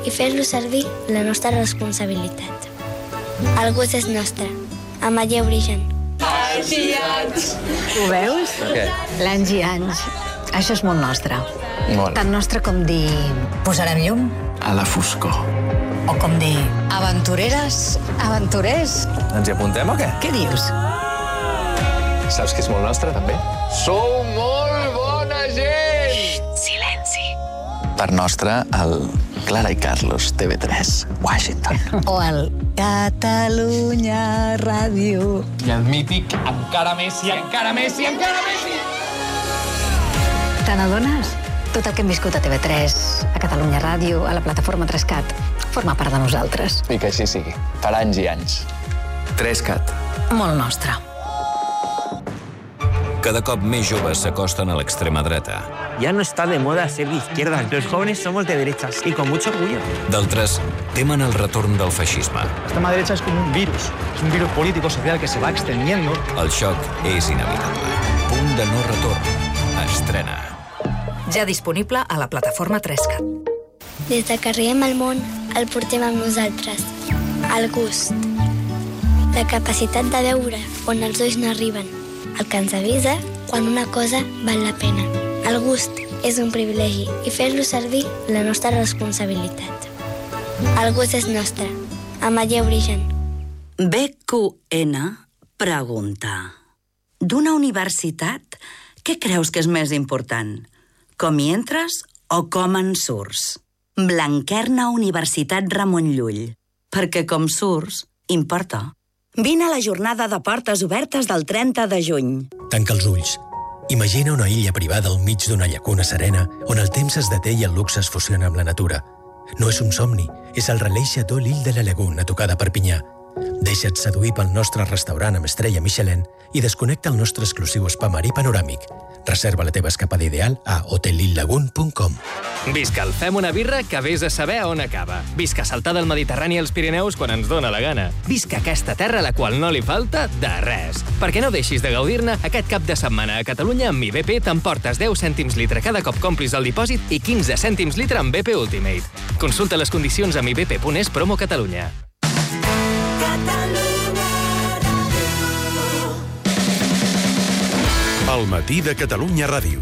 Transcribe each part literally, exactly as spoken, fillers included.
i fer-lo servir la nostra responsabilitat. El gust és nostre, amb Allí Origen. Anys i anys! Ho veus? Què? L'anys i anys. Això és molt nostre. Molt. Tan nostre com dir posarem llum. A la foscor. O com dir aventureres, aventurers. Ens hi apuntem o què? Què dius? Saps que és molt nostre, també? Sou molt bona gent! Xxt, silenci. Per nostre, el Clara i Carlos, T V tres, Washington. O el Catalunya Ràdio. I el mític encara més i encara més i encara més i... Te n'adones? Tot el que hem viscut a T V tres, a Catalunya Ràdio, a la plataforma tres cat, forma part de nosaltres. I que així sigui. Per anys i anys. tres cat. Molt nostre. Cada cop més joves s'acosten a l'extrema dreta. Ya no está de moda ser de izquierdas. Los jóvenes somos de derechas y con mucho orgullo. D'altres temen el retorn del feixisme. La extrema derecha es como un virus. Es un virus político, social que se va extendiendo. El xoc és inevitable. Punt de no retorn. Estrena. Ja disponible a la plataforma tres cat. Des de que arribem al món, el portem amb nosaltres. El gust. La capacitat de veure on els ulls no arriben. El que ens avisa quan una cosa val la pena. El gust és un privilegi i fer-lo servir la nostra responsabilitat. El gust és nostre, amb Allí Origen. B Q N pregunta: d'una universitat, què creus que és més important? Com hi entres o com en surts? Blanquerna Universitat Ramon Llull. Perquè com surts, importa. Vine a la jornada de portes obertes del trenta de juny. Tanca els ulls. Imagina una illa privada al mig d'una llacuna serena on el temps es deté i el luxe es fusiona amb la natura. No és un somni, és el Relais Chateau L'Île de la Lagune, a tocar de Perpinyà. Deixa't seduir pel nostre restaurant amb estrella Michelin i desconnecta el nostre exclusiu spa marí panoràmic. Reserva la teva escapada ideal a hotel lille lagune punt com. Visca el Fem una birra que vés a saber on acaba. Visca saltar del Mediterrani als Pirineus quan ens dóna la gana. Visca aquesta terra a la qual no li falta de res. Perquè no deixis de gaudir-ne aquest cap de setmana a Catalunya amb I B P t'emportes deu cèntims litre cada cop complis el dipòsit i quinze cèntims litre amb B P Ultimate. Consulta les condicions amb i b p punt es promo Catalunya. El matí de Catalunya Ràdio.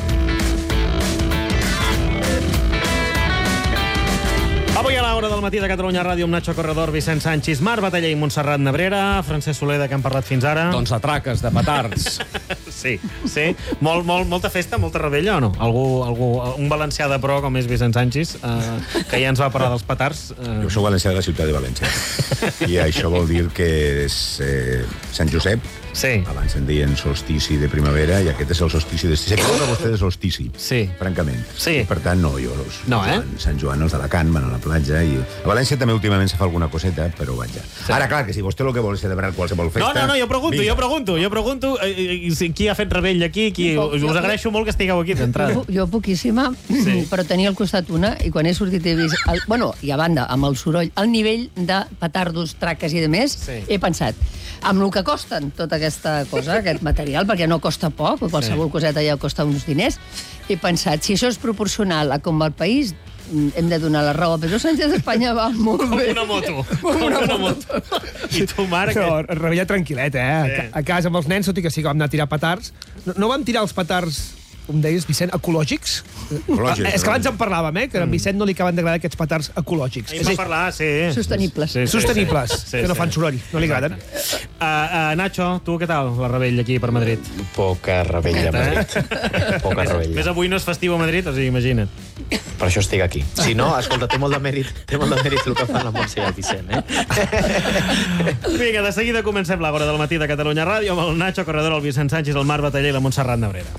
Avui a l'hora del matí de Catalunya Ràdio amb Nacho Corredor, Vicent Sanchis, Marc Bataller i Montserrat Nebrera. Francesc Soler, de què hem parlat fins ara? Doncs atraques de petards. Sí, sí. Molt, molt, molta festa, molta rebella o no? Algú, algú, un valencià de pro com és Vicent Sanchis, eh, que ja ens va parlar dels petards. Eh... Jo soc valencià de la ciutat de València. I això vol dir que és eh, Sant Josep. Sí. Abans en deien solstici de primavera i aquest és el solstici d'estiu. Sempre parla vostè de solstici, sí. Francament. Sí. Per tant, no, jo... No, eh? Joan, Sant Joan, els d'Alacant, van a la platja i... A València també últimament se fa alguna coseta, però vaja. Sí. Ara, clar, que si vostè el que vol és celebrar qualsevol festa... No, no, no, jo pregunto, vinga. jo pregunto, jo pregunto eh, eh, qui ha fet rebell aquí, qui... Jo, jo, us agraeixo molt que estigueu aquí d'entrada. Jo, jo poquíssima, sí. Però tenia al costat una, i quan he sortit he vist... El, bueno, i a banda, amb el soroll, el nivell de petardos, traques i de més, sí. He pensat, amb el que costen tota aquesta cosa, aquest material, perquè no costa poc, qualsevol sí. Coseta ja costa uns diners, he pensat, si això és proporcional a com va el país, hem de donar la raó a Pedro Sánchez d'Espanya, va molt com bé. Una moto. Com una, una moto. I tu, Marc... No, rebella tranquil·let, eh? Sí. A casa amb els nens, tot i que sí que vam anar a tirar petards. No, no vam tirar els petards, com deies, Vicent, ecològics? Ecològics. Ah, és que abans en parlàvem, eh? Que a en Vicent no li acaben d'agradar aquests petards ecològics. Ahir va parlar, sí. Sostenibles. Sí, sí, Sostenibles, sí, sí, que no sí. fan soroll, no li agraden. Uh, uh, Nacho, tu què tal, la rebella aquí per Madrid? Poca rebella a Madrid. Poca rebella. Més avui no és festiu a Madrid, o sigui, imagina't. Per això estic aquí. Si no, escolta, té molt de mèrit, té molt de mèrit el que fan la Montse i el Vicent, eh? Vinga, de seguida comencem l'hora del matí de Catalunya Ràdio amb el Nacho Corredor, el Vicent Sanchis, el Marc Bataller i la Montserrat Nebrera.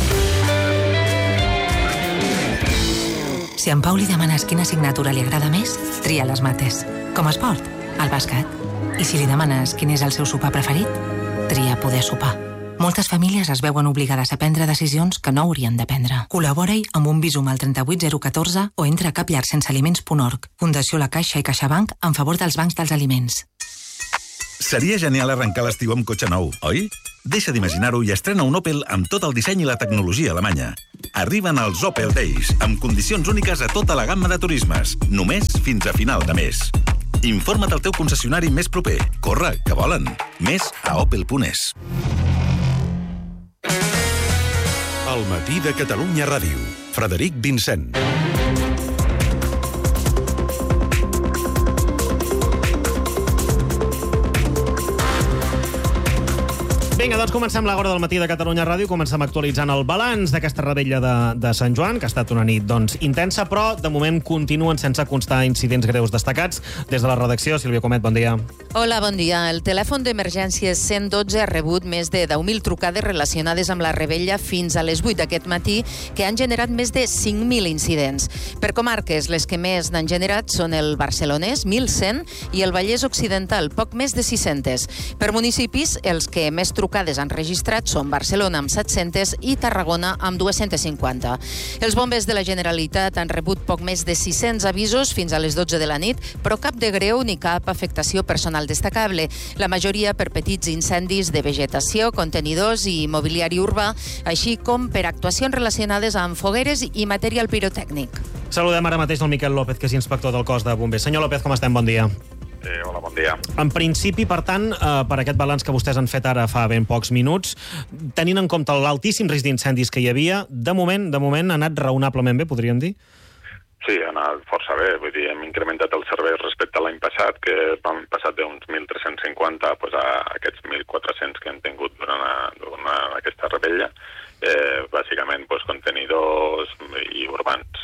Si en Pau li demanes quina assignatura li agrada més, tria les mates. Com a esport, el bàsquet. I si li demanes quin és el seu sopar preferit, tria poder sopar. Moltes famílies es veuen obligades a prendre decisions que no haurien de prendre. Col·labora-hi amb un Bizum al trenta-vuit zero catorze o entra a capllarsensealiments punt org. Fundació La Caixa i CaixaBank en favor dels bancs dels aliments. Seria genial arrencar l'estiu amb cotxe nou, oi? Deixa d'imaginar-ho i estrena un Opel amb tot el disseny i la tecnologia alemanya. Arriben els Opel Days, amb condicions úniques a tota la gamma de turismes, només fins a final de mes. Informa't al teu concessionari més proper. Corre, que volen. Més a opel punt es. El matí de Catalunya Ràdio. Frederic Vincent. Vinga, doncs comencem l'Agora del matí de Catalunya Ràdio. Comencem actualitzant el balanç d'aquesta revetlla de, de Sant Joan, que ha estat una nit doncs, intensa, però de moment continuen sense constar incidents greus destacats. Des de la redacció, Sílvia Comet, bon dia. Hola, bon dia. El telèfon d'emergències cent dotze ha rebut més de deu mil trucades relacionades amb la revetlla fins a les vuit d'aquest matí, que han generat més de cinc mil incidents. Per comarques, les que més n'han generat són el barcelonès, mil cent, i el Vallès Occidental, poc més de sis-centes. Per municipis, els que més trucades han registrat són Barcelona amb set-centes i Tarragona amb dues-centes cinquanta. Els bombers de la Generalitat han rebut poc més de sis-cents avisos fins a les dotze de la nit, però cap de greu ni cap afectació personal destacable. La majoria per petits incendis de vegetació, contenidors i mobiliari urbà, així com per actuacions relacionades amb fogueres i material pirotècnic. Saludem ara mateix el Miquel López, que és inspector del cos de bombers. Senyor López, com estem? Bon dia. Eh, hola, bon dia. En principi, per tant, eh, per aquest balanç que vostès han fet ara fa ben pocs minuts, tenint en compte l'altíssim risc d'incendis que hi havia, de moment, de moment ha anat raonablement bé, podríem dir? Sí, ha anat força bé. Vull dir, hem incrementat els serveis respecte a l'any passat, que hem passat d'uns mil tres-cents cinquanta pues, a aquests mil quatre-cents que hem tingut durant, a, durant aquesta revetlla. Eh, bàsicament, pues, contenidors i urbans.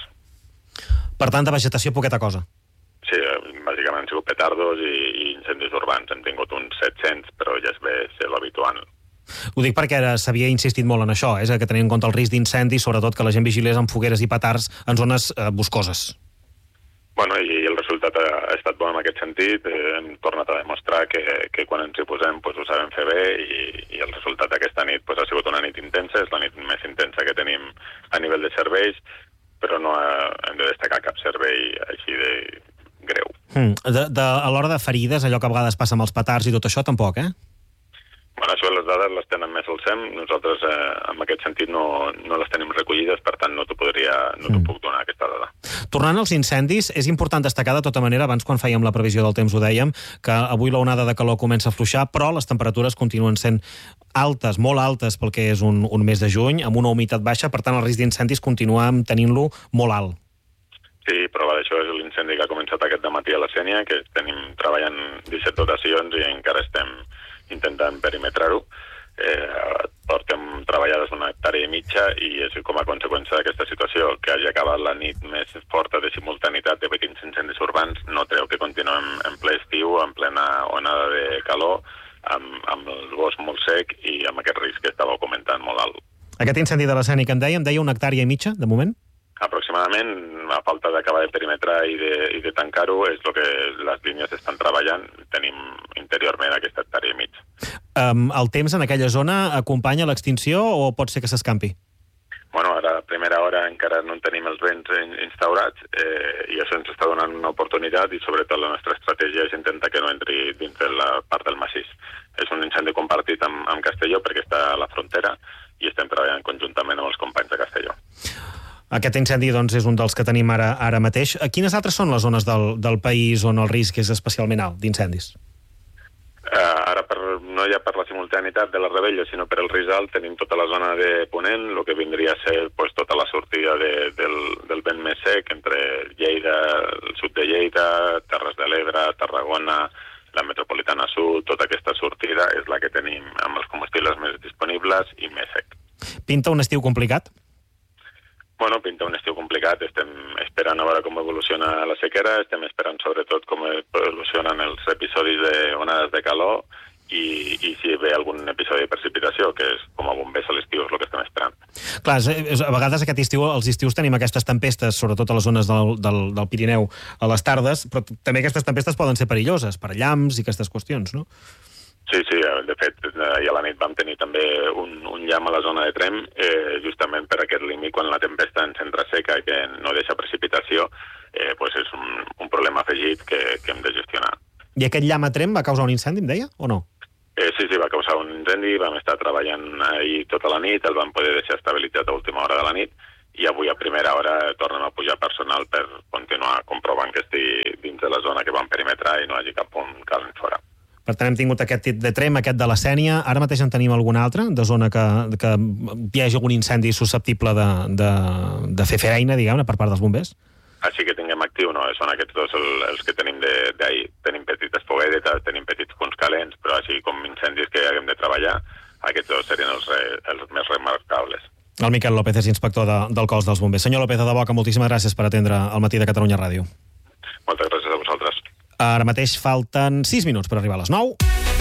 Per tant, de vegetació, poqueta cosa. Sí, bàsicament han sigut petardos i, i incendis urbans. Hem tingut uns set-cents, però ja es ve ser l'habitual. Ho dic perquè s'havia insistit molt en això, és eh, que tenint en compte el risc d'incendi, sobretot que la gent vigilés amb fogueres i petards en zones eh, boscoses. Bueno, i el resultat ha, ha estat bo en aquest sentit. Eh, hem tornat a demostrar que, que quan ens hi posem pues, ho sabem fer bé i, i el resultat d'aquesta nit pues, ha sigut una nit intensa, és la nit més intensa que tenim a nivell de serveis, però no ha, hem de destacar cap servei així de greu. Mm. De, de, a l'hora de ferides, allò que a vegades passa amb els petards i tot això, tampoc, eh? Bueno, això les dades les tenen més al S E M. Nosaltres, eh, en aquest sentit, no, no les tenim recollides, per tant, no t'ho podria, no t'ho mm. puc donar, aquesta dada. Tornant als incendis, és important destacar, de tota manera, abans quan fèiem la previsió del temps ho dèiem, que avui l'onada de calor comença a fluixar, però les temperatures continuen sent altes, molt altes pel que és un, un mes de juny, amb una humitat baixa, per tant, el risc d'incendis continuem tenint-lo molt alt. Sí, prova d'això és l'incendi que ha començat aquest dematí a la Sénia, que tenim treballant disset dotacions i encara estem intentant perimetrar-ho. Eh, portem treballades una hectàrea i mitja i és com a conseqüència d'aquesta situació que hagi acabat la nit més forta de simultanitat de petits incendis urbans no treu que continuem en ple estiu, en plena onada de calor, amb, amb el bosc molt sec i amb aquest risc que estàveu comentant molt alt. Aquest incendi de la Sénia que em dèiem, deia una hectàrea i mitja, de moment? Aproximadament, a falta d'acabar de perimetrar i de, i de tancar-ho, és el que les línies estan treballant. Tenim interiorment aquesta hectàrea i mig. Um, el temps en aquella zona acompanya l'extinció o pot ser que s'escampi? Bueno, ara a primera hora encara no en tenim els vents instaurats eh, i això ens està donant una oportunitat i sobretot la nostra estratègia és intentar que no entri dins de la part del massís. És un incendi compartit amb, amb Castelló perquè està a la frontera i estem treballant conjuntament amb els companys de Castelló. Aquest incendi doncs, és un dels que tenim ara, ara mateix. Quines altres són les zones del, del país on el risc és especialment alt d'incendis? Uh, ara per, no ja per la simultaneïtat de la revetlla, sinó per el risc alt, tenim tota la zona de Ponent, el que vindria a ser pues, tota la sortida de, del, del vent més sec entre Lleida, el sud de Lleida, Terres de l'Ebre, Tarragona, la metropolitana sud, tota aquesta sortida és la que tenim amb els combustibles més disponibles i més sec. Pinta un estiu complicat? Bueno, pinta un estiu complicat, estem esperant a veure com evoluciona la sequera, estem esperant sobretot com evolucionen els episodis d'onades de calor i, i si ve algun episodi de precipitació, que és com a bombers a l'estiu, és el que estem esperant. Clar, és, a vegades aquest estiu, als estius tenim aquestes tempestes, sobretot a les zones del, del, del Pirineu a les tardes, però també aquestes tempestes poden ser perilloses, per llamps i aquestes qüestions, no? Sí, sí, de fet, ahir a la nit vam tenir també un, un llamp a la zona de Trem, eh, justament per aquest límit, quan la tempesta ens entra seca i que no deixa precipitació, eh, pues és un, un problema afegit que, que hem de gestionar. I aquest llamp a Trem va causar un incendi, em deia, o no? Eh, sí, sí, va causar un incendi, vam estar treballant ahir tota la nit, el vam poder deixar estabilitzat a última hora de la nit, i avui a primera hora tornem a pujar personal per continuar comprovant que estigui dins de la zona que vam perimetrar i no hi hagi cap punt calent fora. Per tant, hem tingut aquest tip de trem, aquest de la Sénia. Ara mateix en tenim alguna altra, de zona que, que hi hagi algun incendi susceptible de, de, de fer feina, diguem-ne, per part dels bombers? Així que tinguem actiu, no? Són aquests dos el, els que tenim d'ahir. Tenim petites fogueretes, tenim petits punts calents, però així com incendis que haguem de treballar, aquests dos serien els, els més remarcables. El Miquel López és inspector de, del cos dels bombers. Senyor López, de debò, que moltíssimes gràcies per atendre el Matí de Catalunya Ràdio. Moltes gràcies a vosaltres. Ara mateix falten sis minuts per arribar a les nou.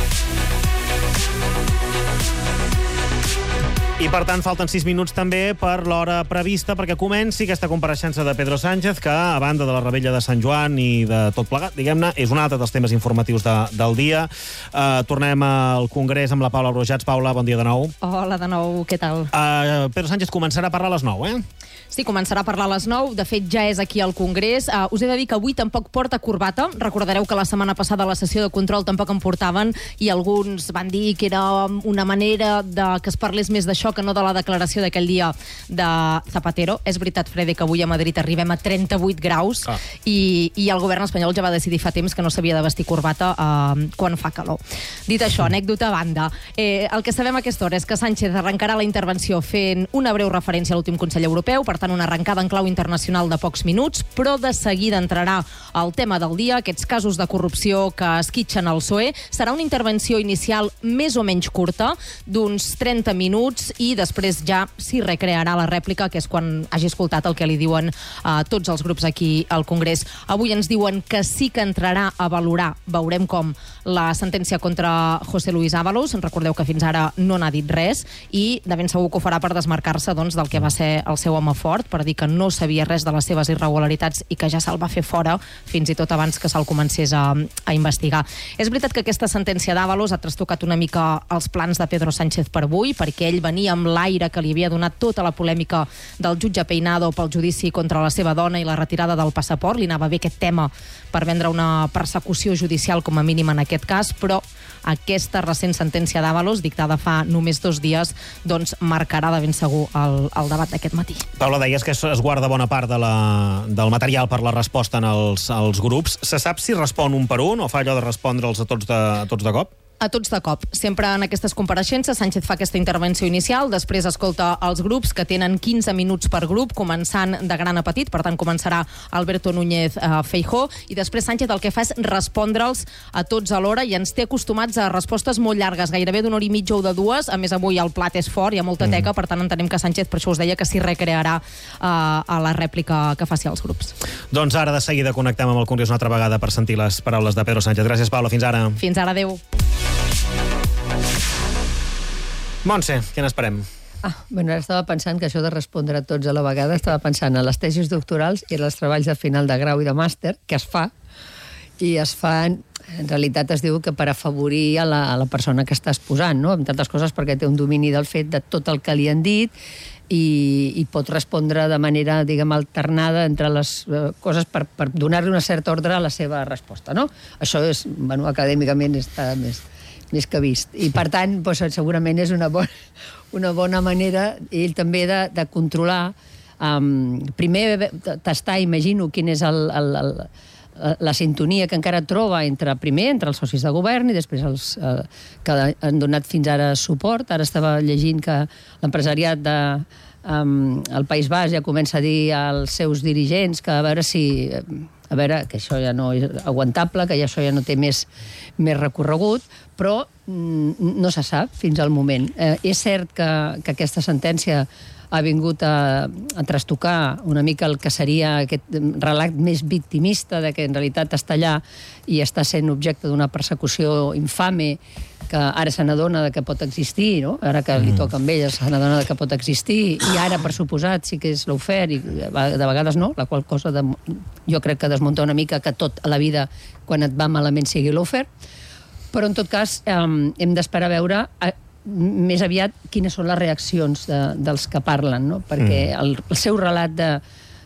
I, per tant, falten sis minuts també per l'hora prevista perquè comenci aquesta compareixença de Pedro Sánchez, que, a banda de la Rebella de Sant Joan i de tot plegat, diguem-ne, és un altre dels temes informatius de, del dia. Uh, tornem al Congrés amb la Paula Brujats. Paula, bon dia de nou. Hola de nou, què tal? Uh, Pedro Sánchez començarà a parlar a les nou, eh? Sí, començarà a parlar a les nou. De fet, ja és aquí al Congrés. Uh, us he de dir que avui tampoc porta corbata. Recordareu que la setmana passada a la sessió de control tampoc en portaven i alguns van dir que era una manera de que es parlés més d'això que no de la declaració d'aquell dia de Zapatero. És veritat, Frede, que avui a Madrid arribem a trenta-vuit graus ah. i, i el govern espanyol ja va decidir fa temps que no s'havia de vestir corbata uh, quan fa calor. Dit això, anècdota a banda, eh, el que sabem a aquesta hora és que Sánchez arrencarà la intervenció fent una breu referència a l'últim Consell Europeu, per tant, una arrencada en clau internacional de pocs minuts, però de seguida entrarà el tema del dia, aquests casos de corrupció que esquitxen el P S O E. Serà una intervenció inicial més o menys curta, d'uns trenta minuts, i després ja s'hi recrearà la rèplica, que és quan hagi escoltat el que li diuen uh, tots els grups aquí al Congrés. Avui ens diuen que sí que entrarà a valorar, veurem com, la sentència contra José Luis Ábalos. Recordeu que fins ara no n'ha dit res, i de ben segur que ho farà per desmarcar-se doncs, del que va ser el seu home fort, per dir que no sabia res de les seves irregularitats i que ja se'l va fer fora, fins i tot abans que se'l comencés a, a investigar. És veritat que aquesta sentència d'Ábalos ha trastocat una mica els plans de Pedro Sánchez per avui, perquè ell venia amb l'aire que li havia donat tota la polèmica del jutge Peinado pel judici contra la seva dona i la retirada del passaport. Li anava bé aquest tema per vendre una persecució judicial com a mínim en aquest cas, però aquesta recent sentència d'Ábalos, dictada fa només dos dies, doncs marcarà de ben segur el, el debat d'aquest matí. Paula, deies que es guarda bona part de la, del material per la resposta en els, als grups. Se sap si respon un per un o fa allò de respondre'ls a tots de, a tots de cop? A tots de cop. Sempre en aquestes compareixences Sánchez fa aquesta intervenció inicial, després escolta els grups, que tenen quinze minuts per grup, començant de gran a petit, per tant començarà Alberto Núñez eh, Feijóo, i després Sánchez el que fa és respondre'ls a tots alhora, i ens té acostumats a respostes molt llargues, gairebé d'una hora i mitja o de dues. A més, avui el plat és fort, hi ha molta teca, mm. per tant entenem que Sánchez, per això us deia, que s'hi recrearà eh, a la rèplica que faci als grups. Doncs ara de seguida connectem amb el Congrés una altra vegada per sentir les paraules de Pedro Sánchez. Gràcies, Paula. Fins ara. Fins ara, adeu. Montse, què n'esperem? Ah, bueno, ara estava pensant que això de respondre a tots a la vegada, estava pensant en les tesis doctorals i en els treballs de final de grau i de màster, que es fa, i es fa, en realitat es diu que per afavorir a la, a la persona que estàs posant, no? Amb tantes coses, perquè té un domini del fet de tot el que li han dit i, i pot respondre de manera, diguem, alternada entre les eh, coses per, per donar-li una certa ordre a la seva resposta, no? Això és, bueno, acadèmicament està més... més que vist. I, per tant, doncs, segurament és una bona, una bona manera, ell també, de, de controlar, um, primer tastar, imagino, quin és el, el, el, la sintonia que encara troba entre, primer, entre els socis de govern i després els eh, que han donat fins ara suport. Ara estava llegint que l'empresariat de um, el País Basc ja comença a dir als seus dirigents que a veure si... a veure, que això ja no és aguantable, que ja això ja no té més, més recorregut, però mm, no se sap fins al moment. Eh, és cert que, que aquesta sentència ha vingut a, a trastocar una mica el que seria aquest relat més victimista de que en realitat està allà i està sent objecte d'una persecució infame que ara se n'adona que pot existir, no? Ara que li toca amb ella se n'adona que pot existir, i ara, per suposat, sí que és l'ofer, i de vegades no, la qual cosa de, jo crec que desmunta una mica que tot a la vida, quan et va malament, sigui l'ofer. Però, en tot cas, eh, hem d'esperar a veure eh, més aviat quines són les reaccions de, dels que parlen, no? Perquè el, el seu relat de,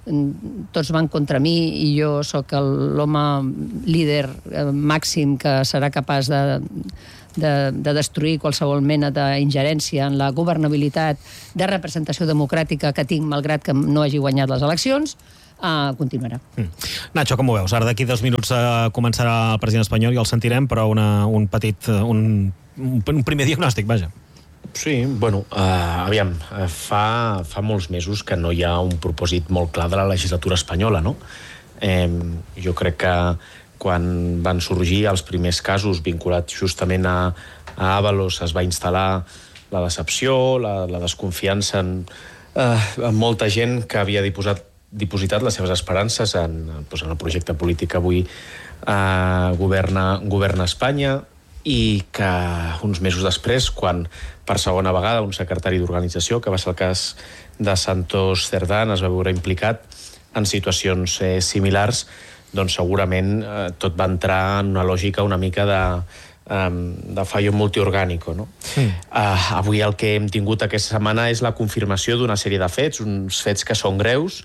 tots van contra mi i jo sóc l'home líder màxim que serà capaç de, de, de destruir qualsevol mena d'ingerència en la governabilitat de representació democràtica que tinc, malgrat que no hagi guanyat les eleccions, Uh, continuarà. Mm. Nacho, com ho veus? Ara d'aquí dos minuts uh, començarà el president espanyol i el sentirem, però una, un petit, uh, un, un primer diagnòstic, vaja. Sí, bueno, uh, aviam, uh, fa, fa molts mesos que no hi ha un propòsit molt clar de la legislatura espanyola, no? Eh, jo crec que quan van sorgir els primers casos vinculats justament a, a Ábalos es va instal·lar la decepció, la, la desconfiança en, uh, en molta gent que havia dipositat dipositat les seves esperances en, doncs en el projecte polític que avui eh, governa, governa Espanya, i que uns mesos després, quan per segona vegada un secretari d'organització, que va ser el cas de Santos Cerdán, es va veure implicat en situacions eh, similars, doncs segurament eh, tot va entrar en una lògica una mica de, um, de fallo multiorgànico, no? Mm. Uh, avui el que hem tingut aquesta setmana és la confirmació d'una sèrie de fets, uns fets que són greus,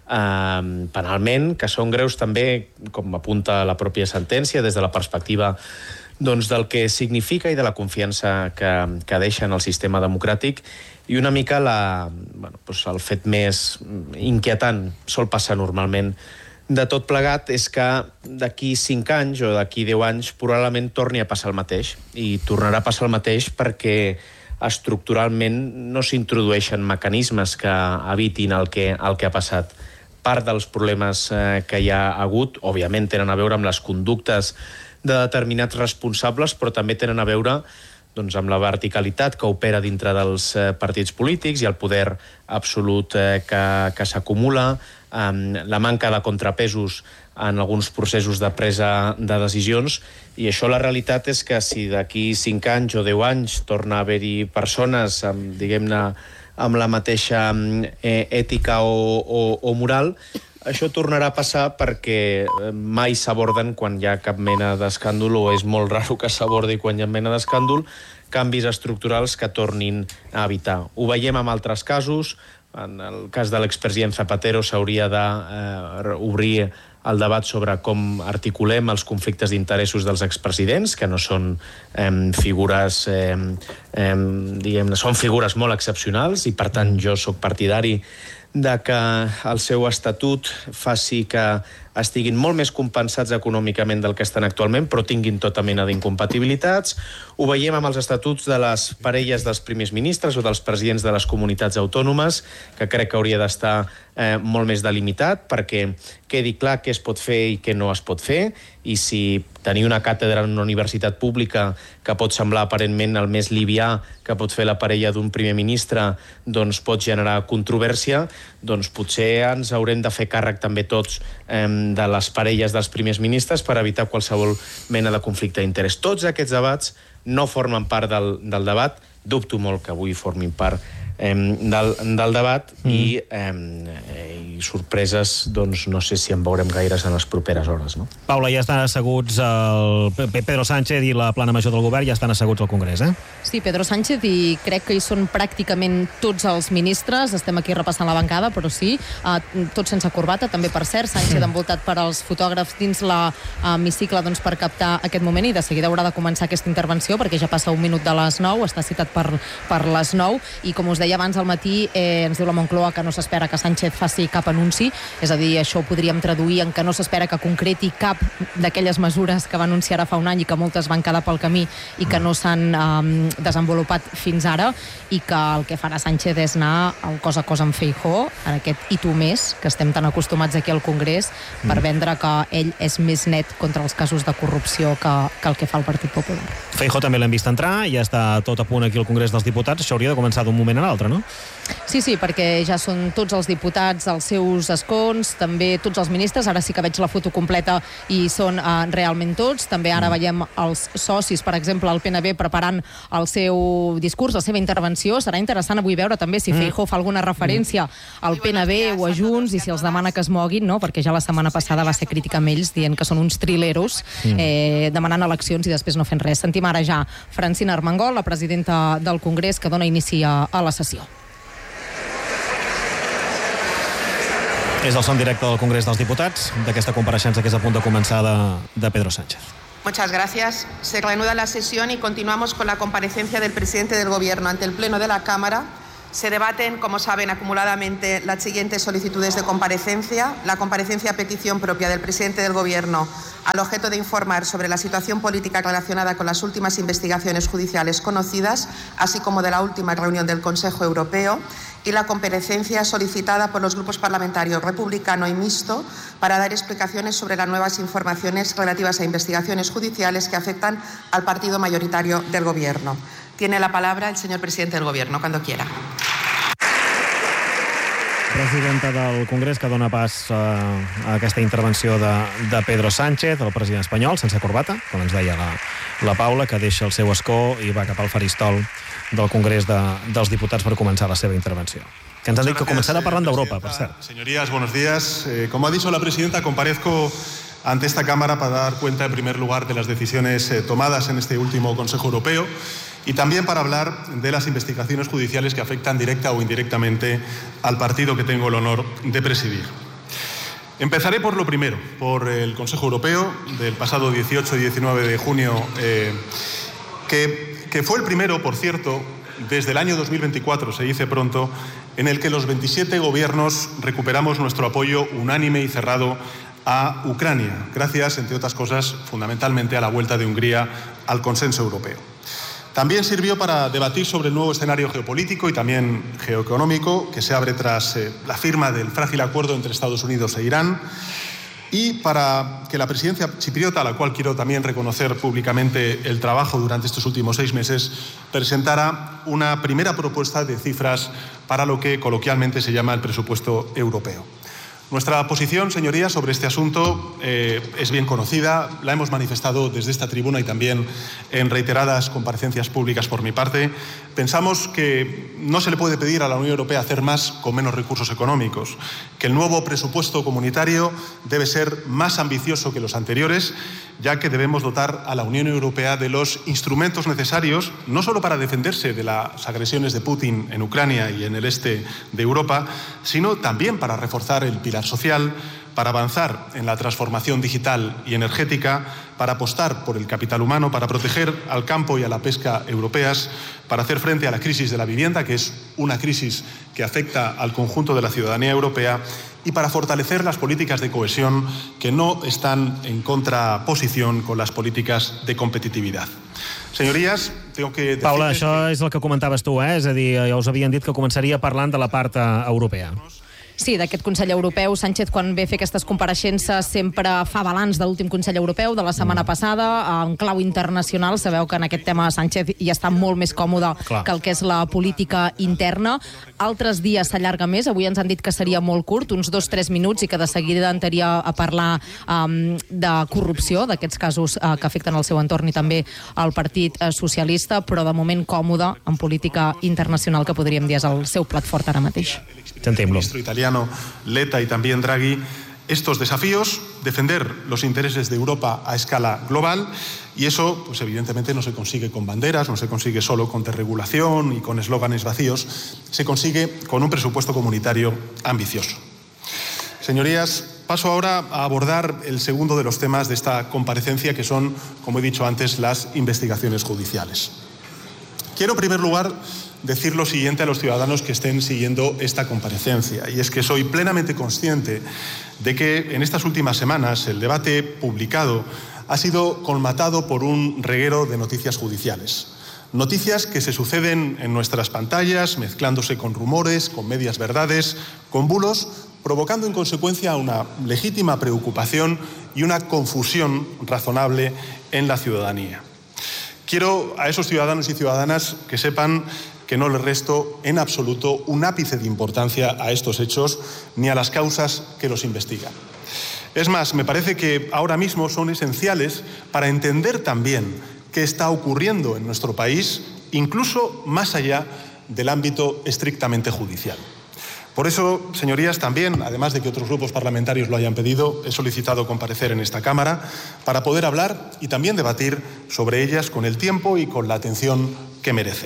Uh, penalment, que són greus també, com apunta la pròpia sentència, des de la perspectiva doncs, del que significa i de la confiança que, que deixa en el sistema democràtic, i una mica la, bueno, doncs el fet més inquietant, sol passar normalment de tot plegat, és que d'aquí cinc anys o d'aquí deu anys probablement torni a passar el mateix, i tornarà a passar el mateix perquè estructuralment no s'introdueixen mecanismes que evitin el que, el que ha passat. Part dels problemes eh, que hi ha hagut, òbviament, tenen a veure amb les conductes de determinats responsables, però també tenen a veure doncs, amb la verticalitat que opera dintre dels eh, partits polítics i el poder absolut eh, que, que s'acumula, eh, la manca de contrapesos en alguns processos de presa de decisions, i això la realitat és que si d'aquí cinc anys o deu anys torna a haver-hi persones amb, diguem-ne, amb la mateixa eh, ètica o, o, o moral, això tornarà a passar perquè mai s'aborden quan hi ha cap mena d'escàndol, o és molt raro que s'abordi quan hi ha mena d'escàndol, canvis estructurals que tornin a evitar. Ho veiem en altres casos. En el cas de l'expresident Zapatero s'hauria d'obrir eh, el debat sobre com articulem els conflictes d'interessos dels expresidents, que no són eh, figures, eh, eh, diguem-ne, són figures molt excepcionals, i per tant jo sóc partidari de que el seu estatut faci que estiguin molt més compensats econòmicament del que estan actualment, però tinguin tota mena d'incompatibilitats. Ho veiem amb els estatuts de les parelles dels primers ministres o dels presidents de les comunitats autònomes, que crec que hauria d'estar eh, molt més delimitat perquè quedi clar què es pot fer i què no es pot fer, i si tenir una càtedra en una universitat pública que pot semblar aparentment el més livià que pot fer la parella d'un primer ministre doncs pot generar controvèrsia, doncs potser ens haurem de fer càrrec també tots eh, de les parelles dels primers ministres per evitar qualsevol mena de conflicte d'interès. Tots aquests debats no formen part del, del debat, dubto molt que avui formin part eh, del, del debat, mm. i, eh, i sorpreses doncs no sé si en veurem gaires en les properes hores, no? Paula, ja estan asseguts el Pedro Sánchez i la plana major del govern ja estan asseguts al Congrés, eh? Sí, Pedro Sánchez, i crec que hi són pràcticament tots els ministres. Estem aquí repassant la bancada, però sí, uh, tots sense corbata, també per cert. Sánchez mm. envoltat per als fotògrafs dins l'hemicicle doncs, per captar aquest moment, i de seguida haurà de començar aquesta intervenció perquè ja passa un minut de les nou, està citat per, per les nou, i com us deia abans al matí, eh, ens diu la Moncloa que no s'espera que Sánchez faci cap anunci, és a dir, això ho podríem traduir en que no s'espera que concreti cap d'aquelles mesures que va anunciar ara fa un any i que moltes van quedar pel camí i que no s'han eh, desenvolupat fins ara, i que el que farà Sánchez és anar al cos a cos amb Feijóo, en aquest i tu més, que estem tan acostumats aquí al Congrés, per vendre que ell és més net contra els casos de corrupció que, que el que fa el Partit Popular. Feijóo també l'hem vist entrar, ja està tot a punt aquí al Congrés dels Diputats, això hauria de començar d'un moment a l'altre, no? Sí, sí, perquè ja són tots els diputats als seus escons, també tots els ministres, ara sí que veig la foto completa i són uh, realment tots, també ara mm. veiem els socis, per exemple, el P N B preparant el seu discurs, la seva intervenció. Serà interessant avui veure també si mm. Feijóo fa alguna referència mm. al P N B o a Junts, i si els demana que es moguin, no? Perquè ja la setmana passada va ser crítica amb ells, dient que són uns trileros, mm. eh, demanant eleccions i després no fent res. Sentim ara ja Francina Armengol, la presidenta del Congrés, que dona inici a, a la sessió. És el son directe del Congrés dels Diputats, d'aquesta compareixença que és a punt de començar de, de Pedro Sánchez. Muchas gracias. Se reanuda la sesión y continuamos con la comparecencia del presidente del Gobierno ante el Pleno de la Cámara. Se debaten, como saben, acumuladamente las siguientes solicitudes de comparecencia. La comparecencia a petición propia del presidente del Gobierno al objeto de informar sobre la situación política relacionada con las últimas investigaciones judiciales conocidas, así como de la última reunión del Consejo Europeo, y la comparecencia solicitada por los grupos parlamentarios republicano y mixto para dar explicaciones sobre las nuevas informaciones relativas a investigaciones judiciales que afectan al partido mayoritario del Gobierno. Tiene la palabra el señor presidente del Gobierno, cuando quiera. Presidenta del Congrés que dona pas a, a aquesta intervenció de, de Pedro Sánchez, el president espanyol, sense corbata, com ens deia la, la Paula, que deixa el seu escó i va cap al faristol del Congrés de, dels Diputats per començar la seva intervenció. Que ens han dit que començarà parlant d'Europa, per cert. Señorías, buenos días. Eh, como ha dicho la presidenta, comparezco ante esta Cámara para dar cuenta, en primer lugar, de las decisiones eh, tomadas en este último Consejo Europeo y también para hablar de las investigaciones judiciales que afectan directa o indirectamente al partido que tengo el honor de presidir. Empezaré por lo primero, por el Consejo Europeo del pasado dieciocho y diecinueve de junio, eh, que, que fue el primero, por cierto, desde el año dos mil veinticuatro, se dice pronto, en el que los veintisiete gobiernos recuperamos nuestro apoyo unánime y cerrado a Ucrania, gracias, entre otras cosas, fundamentalmente a la vuelta de Hungría al consenso europeo. También sirvió para debatir sobre el nuevo escenario geopolítico y también geoeconómico que se abre tras eh, la firma del frágil acuerdo entre Estados Unidos e Irán, y para que la presidencia chipriota, a la cual quiero también reconocer públicamente el trabajo durante estos últimos seis meses, presentara una primera propuesta de cifras para lo que coloquialmente se llama el presupuesto europeo. Nuestra posición, señorías, sobre este asunto eh, es bien conocida, la hemos manifestado desde esta tribuna y también en reiteradas comparecencias públicas por mi parte. Pensamos que no se le puede pedir a la Unión Europea hacer más con menos recursos económicos, que el nuevo presupuesto comunitario debe ser más ambicioso que los anteriores, ya que debemos dotar a la Unión Europea de los instrumentos necesarios, no solo para defenderse de las agresiones de Putin en Ucrania y en el este de Europa, sino también para reforzar el pilar social, para avanzar en la transformación digital y energética, para apostar por el capital humano, para proteger al campo y a la pesca europeas, para hacer frente a la crisis de la vivienda, que es una crisis que afecta al conjunto de la ciudadanía europea, y para fortalecer las políticas de cohesión que no están en contraposición con las políticas de competitividad. Señorías, tengo que decir... Paula, això és el que comentaves tu, eh? És a dir, ja us havien dit que començaria parlant de la part europea. Sí, d'aquest Consell Europeu. Sánchez, quan ve a fer aquestes compareixences, sempre fa balanç de l'últim Consell Europeu, de la setmana mm. passada, en clau internacional. Sabeu que en aquest tema Sánchez ja està molt més còmode Clar. que el que és la política interna. Altres dies s'allarga més. Avui ens han dit que seria molt curt, uns dos tres minuts, i que de seguida entraria a parlar um, de corrupció, d'aquests casos uh, que afecten el seu entorn i també el Partit uh, Socialista, però de moment còmode en política internacional, que podríem dir és el seu plat fort ara mateix. El ministro italiano Letta y también Draghi, estos desafíos, defender los intereses de Europa a escala global, y eso, pues evidentemente no se consigue con banderas, no se consigue solo con desregulación y con eslóganes vacíos, se consigue con un presupuesto comunitario ambicioso. Señorías, paso ahora a abordar el segundo de los temas de esta comparecencia, que son, como he dicho antes, las investigaciones judiciales. Quiero, en primer lugar, decir lo siguiente a los ciudadanos que estén siguiendo esta comparecencia, y es que soy plenamente consciente de que en estas últimas semanas el debate publicado ha sido colmatado por un reguero de noticias judiciales. Noticias que se suceden en nuestras pantallas, mezclándose con rumores, con medias verdades, con bulos, provocando en consecuencia una legítima preocupación y una confusión razonable en la ciudadanía. Quiero a esos ciudadanos y ciudadanas que sepan que no les resto en absoluto un ápice de importancia a estos hechos ni a las causas que los investigan. Es más, me parece que ahora mismo son esenciales para entender también qué está ocurriendo en nuestro país, incluso más allá del ámbito estrictamente judicial. Por eso, señorías, también, además de que otros grupos parlamentarios lo hayan pedido, he solicitado comparecer en esta Cámara para poder hablar y también debatir sobre ellas con el tiempo y con la atención que merecen.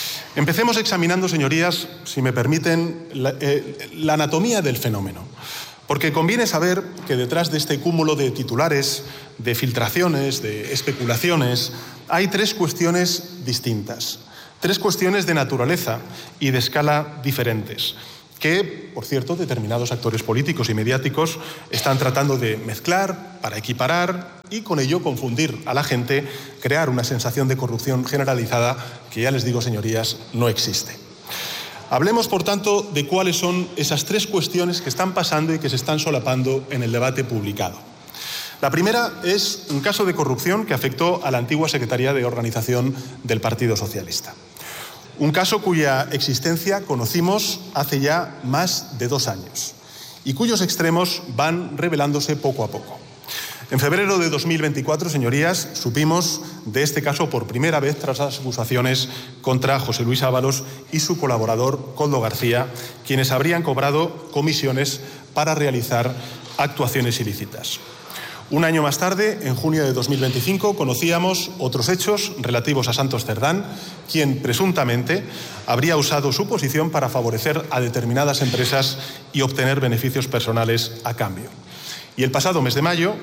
Empecemos examinando, señorías, si me permiten, la, eh, la anatomía del fenómeno. Porque conviene saber que detrás de este cúmulo de titulares, de filtraciones, de especulaciones, hay tres cuestiones distintas, tres cuestiones de naturaleza y de escala diferentes, que, por cierto, determinados actores políticos y mediáticos están tratando de mezclar para equiparar y con ello confundir a la gente, crear una sensación de corrupción generalizada que, ya les digo, señorías, no existe. Hablemos, por tanto, de cuáles son esas tres cuestiones que están pasando y que se están solapando en el debate publicado. La primera es un caso de corrupción que afectó a la antigua Secretaría de Organización del Partido Socialista. Un caso cuya existencia conocimos hace ya más de dos años y cuyos extremos van revelándose poco a poco. En febrero de dos mil veinticuatro, señorías, supimos de este caso por primera vez tras las acusaciones contra José Luis Ábalos y su colaborador Koldo García, quienes habrían cobrado comisiones para realizar actuaciones ilícitas. Un año más tarde, en junio de dos mil veinticinco, conocíamos otros hechos relativos a Santos Cerdán, quien presuntamente habría usado su posición para favorecer a determinadas empresas y obtener beneficios personales a cambio. Y el pasado mes de mayo,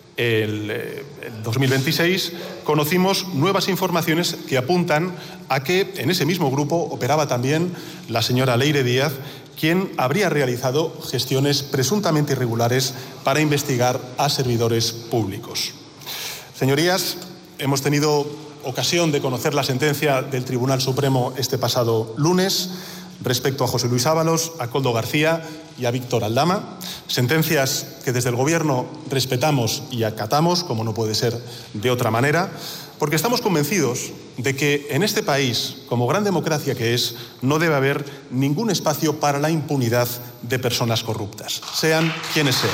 el, el dos mil veintiséis, conocimos nuevas informaciones que apuntan a que en ese mismo grupo operaba también la señora Leire Díaz, quien habría realizado gestiones presuntamente irregulares para investigar a servidores públicos. Señorías, hemos tenido ocasión de conocer la sentencia del Tribunal Supremo este pasado lunes respecto a José Luis Ábalos, a Koldo García y a Víctor Aldama, sentencias que desde el Gobierno respetamos y acatamos, como no puede ser de otra manera, porque estamos convencidos de que en este país, como gran democracia que es, no debe haber ningún espacio para la impunidad de persones corruptes, sean quienes sean.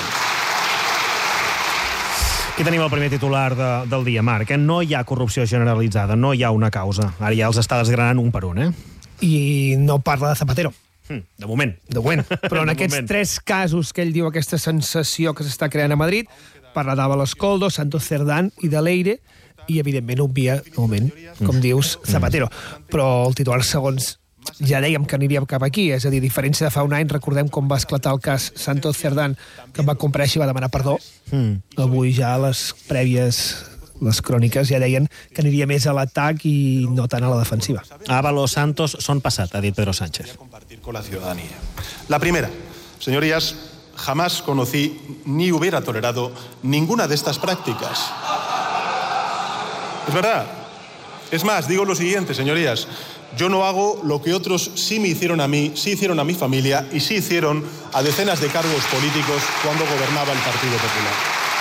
Aquí tenim el primer titular de, del dia, Marc. Eh? No hi ha corrupció generalitzada, no hi ha una causa. Ara ja els està desgranant un per un, eh? I no parla de Zapatero. De moment. De moment. Però en De aquests moment. tres casos que ell diu, aquesta sensació que s'està creant a Madrid, parla d'Ábalos Koldo, Santos Cerdán i de Leire, i evidentment obvia, de moment, com dius, Zapatero. Però el titular segons ja dèiem que aniríem cap aquí, és a dir, a diferència de fa un any, recordem com va esclatar el cas Santos Cerdán, que va comparèixer i va demanar perdó. Mm. Avui ja les prèvies, les cròniques ja deien que aniria més a l'atac i no tant a la defensiva. Ábalos, Santos són passat, ha dit Pedro Sánchez. Con la ciudadanía. La primera, señorías, jamás conocí ni hubiera tolerado ninguna de estas prácticas. Es verdad. Es más, digo lo siguiente, señorías. Yo no hago lo que otros sí me hicieron a mí, sí hicieron a mi familia y sí hicieron a decenas de cargos políticos cuando gobernaba el Partido Popular.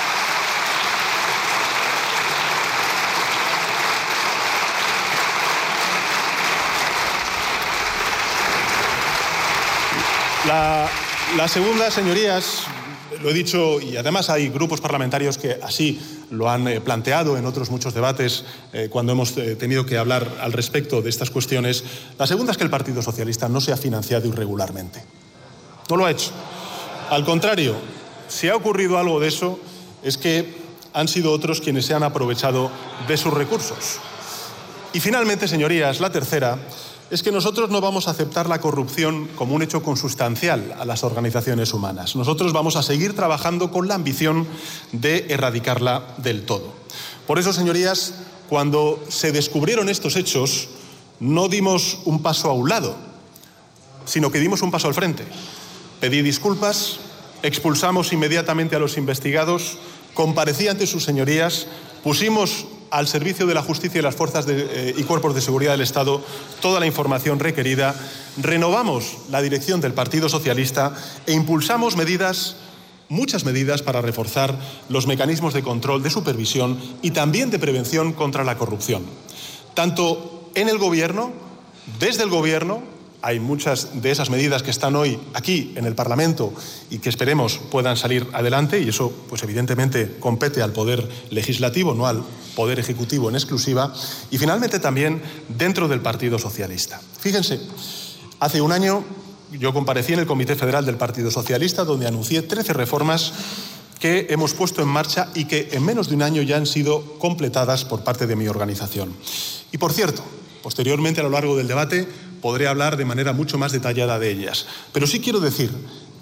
La, la segunda, señorías, lo he dicho, y además hay grupos parlamentarios que así lo han eh, planteado en otros muchos debates eh, cuando hemos eh, tenido que hablar al respecto de estas cuestiones. La segunda es que el Partido Socialista no se ha financiado irregularmente. No lo ha hecho. Al contrario, si ha ocurrido algo de eso, es que han sido otros quienes se han aprovechado de sus recursos. Y finalmente, señorías, la tercera es que nosotros no vamos a aceptar la corrupción como un hecho consustancial a las organizaciones humanas. Nosotros vamos a seguir trabajando con la ambición de erradicarla del todo. Por eso, señorías, cuando se descubrieron estos hechos, no dimos un paso a un lado, sino que dimos un paso al frente. Pedí disculpas, expulsamos inmediatamente a los investigados, comparecí ante sus señorías, pusimos al servicio de la justicia y las fuerzas de, eh, y cuerpos de seguridad del Estado toda la información requerida, renovamos la dirección del Partido Socialista e impulsamos medidas, muchas medidas para reforzar los mecanismos de control, de supervisión y también de prevención contra la corrupción. Tanto en el Gobierno, desde el Gobierno, hay muchas de esas medidas que están hoy aquí en el Parlamento y que esperemos puedan salir adelante, y eso pues evidentemente compete al Poder Legislativo, no al Poder Ejecutivo en exclusiva, y finalmente también dentro del Partido Socialista. Fíjense, hace un año yo comparecí en el Comité Federal del Partido Socialista, donde anuncié trece reformas que hemos puesto en marcha y que en menos de un año ya han sido completadas por parte de mi organización. Y por cierto, posteriormente a lo largo del debate podré hablar de manera mucho más detallada de ellas. Pero sí quiero decir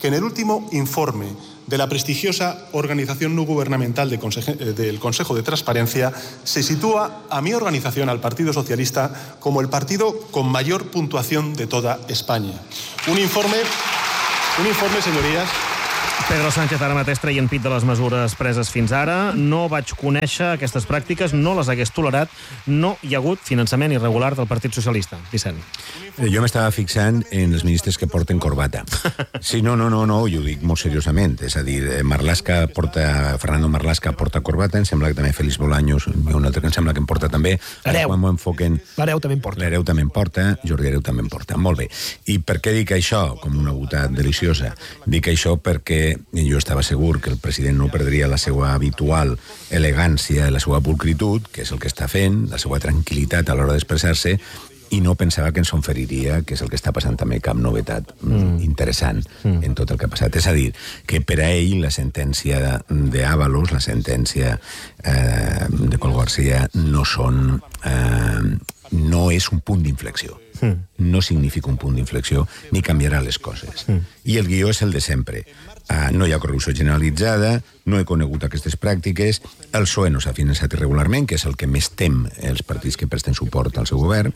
que en el último informe de la prestigiosa organización no gubernamental de Consejo, del Consejo de Transparencia se sitúa a mi organización, al Partido Socialista, como el partido con mayor puntuación de toda España. Un informe, un informe, señorías... Pedro Sánchez ara mateix traient pit de les mesures preses fins ara. No vaig conèixer aquestes pràctiques, no les hagués tolerat, no hi ha hagut finançament irregular del Partit Socialista. Vicent. Jo m'estava fixant en els ministres que porten corbata. Sí, no, no, no, no, jo ho dic molt seriosament. És a dir, Marlaska porta, Fernando Marlaska porta corbata, em sembla que també Félix Bolaños, un altre que em sembla que en porta també. L'Hereu. Quan m'ho enfoquen... L'Hereu també en porta. L'Hereu també en porta, Jordi Hereu també en porta. Molt bé. I per què dic això, com una botat deliciosa? Dic això perquè jo estava segur que el president no perdria la seva habitual elegància, la seva pulcritud, que és el que està fent, la seva tranquil·litat a l'hora d'expressar-se, i no pensava que ens oferiria, que és el que està passant també, cap novetat mm. interessant mm. en tot el que ha passat. És a dir, que per a ell la sentència d'Ábalos, la sentència eh, de Col García, no són... Eh, no és un punt d'inflexió. Mm. No significa un punt d'inflexió, ni canviarà les coses. Mm. I el guió és el de sempre. Uh, no hi ha corrupció generalitzada, no he conegut aquestes pràctiques, el P S O E no s'ha finançat irregularment, que és el que més tem els partits que presten suport al seu govern,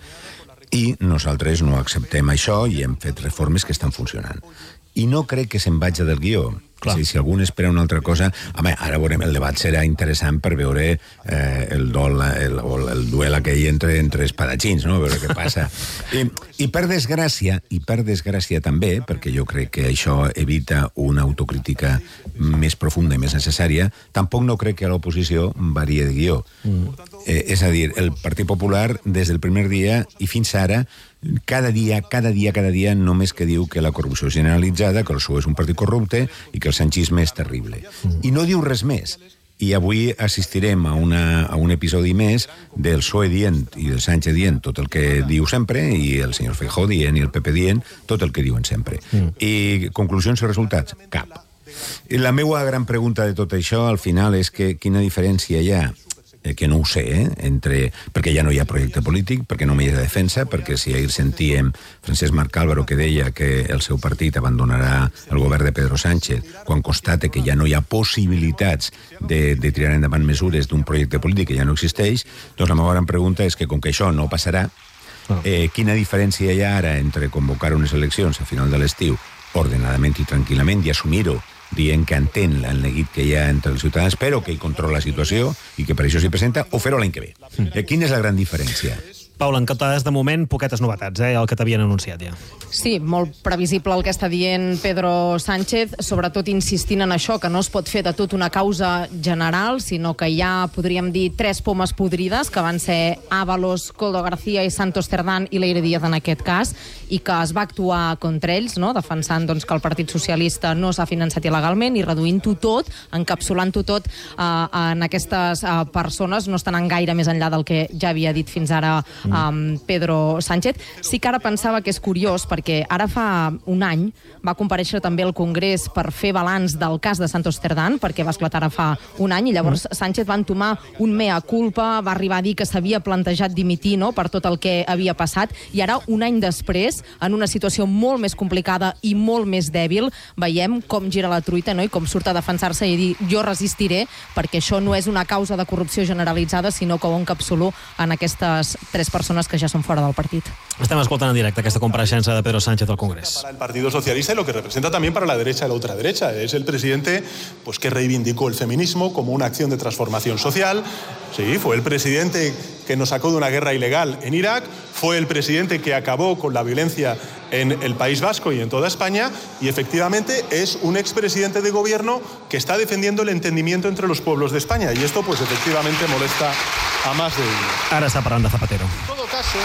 i nosaltres no acceptem això i hem fet reformes que estan funcionant. I no crec que se'n vagi del guió. Si, si algú espera una altra cosa... Home, ara veurem, el debat serà interessant per veure eh, el, dol, el, el duel aquell entre, entre espadatxins, no? Veure què passa. I, I per desgràcia, i per desgràcia també, perquè jo crec que això evita una autocrítica més profunda i més necessària, tampoc no crec que a l'oposició varie de guió. Mm. Eh, és a dir, el Partit Popular, des del primer dia i fins ara, cada dia, cada dia, cada dia, només que diu que la corrupció és generalitzada, que el P S O E és un partit corrupte i que el sanchisme és terrible. Mm. I no diu res més. I avui assistirem a, una, a un episodi més del P S O E dient i del Sánchez dient tot el que diu sempre i el senyor Feijóo dient i el P P dient tot el que diuen sempre. Mm. I conclusions i resultats? Cap. I la meva gran pregunta de tot això, al final, és que quina diferència hi ha, que no ho sé, eh? Entre, perquè ja no hi ha projecte polític, perquè no hi ha defensa, perquè si ahir sentíem Francesc Marc Álvaro que deia que el seu partit abandonarà el govern de Pedro Sánchez quan constate que ja no hi ha possibilitats de, de tirar endavant mesures d'un projecte polític que ja no existeix, doncs la meva gran pregunta és que com que això no passarà, eh, quina diferència hi ha ara entre convocar unes eleccions a final de l'estiu ordenadament i tranquil·lament i assumir-ho dient que entén el neguit que hi ha entre els ciutadans, però que hi controla la situació i que per això s'hi presenta, o fer-ho l'any que ve. Mm. Eh, quina és la gran diferència? Paula, en Catades, de moment, poquetes novetats, eh, el que t'havien anunciat ja. Sí, molt previsible el que està dient Pedro Sánchez, sobretot insistint en això, que no es pot fer de tot una causa general, sinó que hi ha, podríem dir, tres pomes podrides, que van ser Ábalos, Koldo García i Santos Cerdán i Leire Díaz en aquest cas, i que es va actuar contra ells, no? Defensant doncs, que el Partit Socialista no s'ha finançat il·legalment i reduint-ho tot, encapsulant-ho tot eh, en aquestes eh, persones, no estan en gaire més enllà del que ja havia dit fins ara Um, Pedro Sánchez. Sí que ara pensava que és curiós perquè ara fa un any va comparèixer també al Congrés per fer balanç del cas de Santos Cerdán, perquè va esclatar ara fa un any i llavors mm. Sánchez va entomar un mea culpa, va arribar a dir que s'havia plantejat dimitir, no?, per tot el que havia passat, i ara un any després, en una situació molt més complicada i molt més dèbil, veiem com gira la truita, no?, i com surt a defensar-se i dir jo resistiré, perquè això no és una causa de corrupció generalitzada, sinó que ho encapsulo en aquestes tres persones que ja són fora del partit. Estem escoltant en directe aquesta compareixença de Pedro Sánchez al Congrés. Para el Partido Socialista y lo que representa también para la derecha y la ultraderecha. Es el presidente pues, que reivindicó el feminismo como una acción de transformación social. Sí, fue el presidente que nos sacó de una guerra ilegal en Irak, fue el presidente que acabó con la violencia en el País Vasco y en toda España, y efectivamente es un expresidente de gobierno que está defendiendo el entendimiento entre los pueblos de España, y esto pues efectivamente molesta a más de uno. Ara està parlant de Zapatero. En todo caso,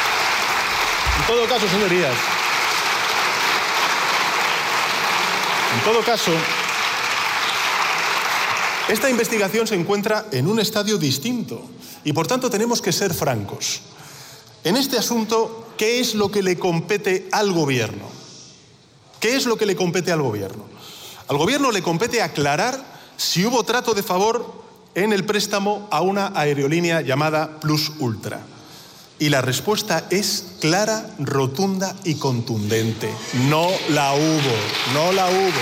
en todo caso, señorías, en todo caso, esta investigación se encuentra en un estadio distinto y, por tanto, tenemos que ser francos. En este asunto, ¿qué es lo que le compete al Gobierno? ¿Qué es lo que le compete al Gobierno? Al Gobierno le compete aclarar si hubo trato de favor en el préstamo a una aerolínea llamada Plus Ultra. Y la respuesta es clara, rotunda y contundente. No la hubo, no la hubo.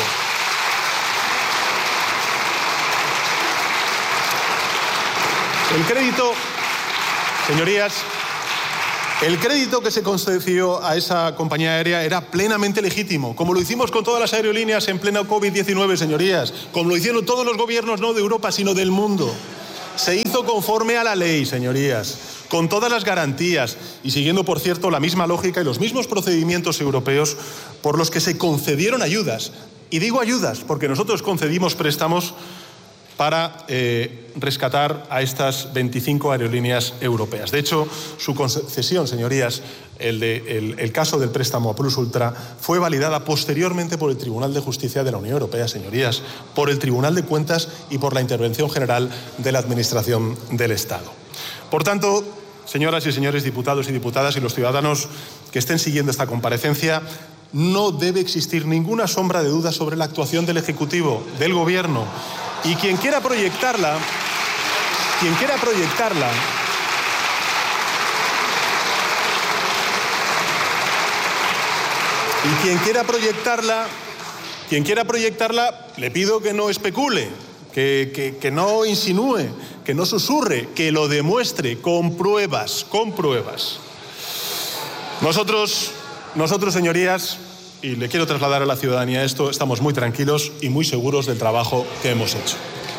El crédito, señorías, el crédito que se concedió a esa compañía aérea era plenamente legítimo, como lo hicimos con todas las aerolíneas en pleno COVID diecinueve, señorías, como lo hicieron todos los gobiernos no de Europa, sino del mundo. Se hizo conforme a la ley, señorías, con todas las garantías y siguiendo, por cierto, la misma lógica y los mismos procedimientos europeos por los que se concedieron ayudas. Y digo ayudas porque nosotros concedimos préstamos para eh, rescatar a estas veinticinco aerolíneas europeas. De hecho, su concesión, señorías, el, de, el, el caso del préstamo a Plus Ultra, fue validada posteriormente por el Tribunal de Justicia de la Unión Europea, señorías, por el Tribunal de Cuentas y por la Intervención General de la Administración del Estado. Por tanto, señoras y señores diputados y diputadas y los ciudadanos que estén siguiendo esta comparecencia, no debe existir ninguna sombra de duda sobre la actuación del Ejecutivo, del Gobierno. Y quien quiera proyectarla, quien quiera proyectarla, y quien quiera proyectarla, quien quiera proyectarla, le pido que no especule, que, que, que no insinúe, que no susurre, que lo demuestre con pruebas, con pruebas. Nosotros, nosotros, señorías, y le quiero trasladar a la ciudadanía esto, estamos muy tranquilos y muy seguros del trabajo que hemos hecho.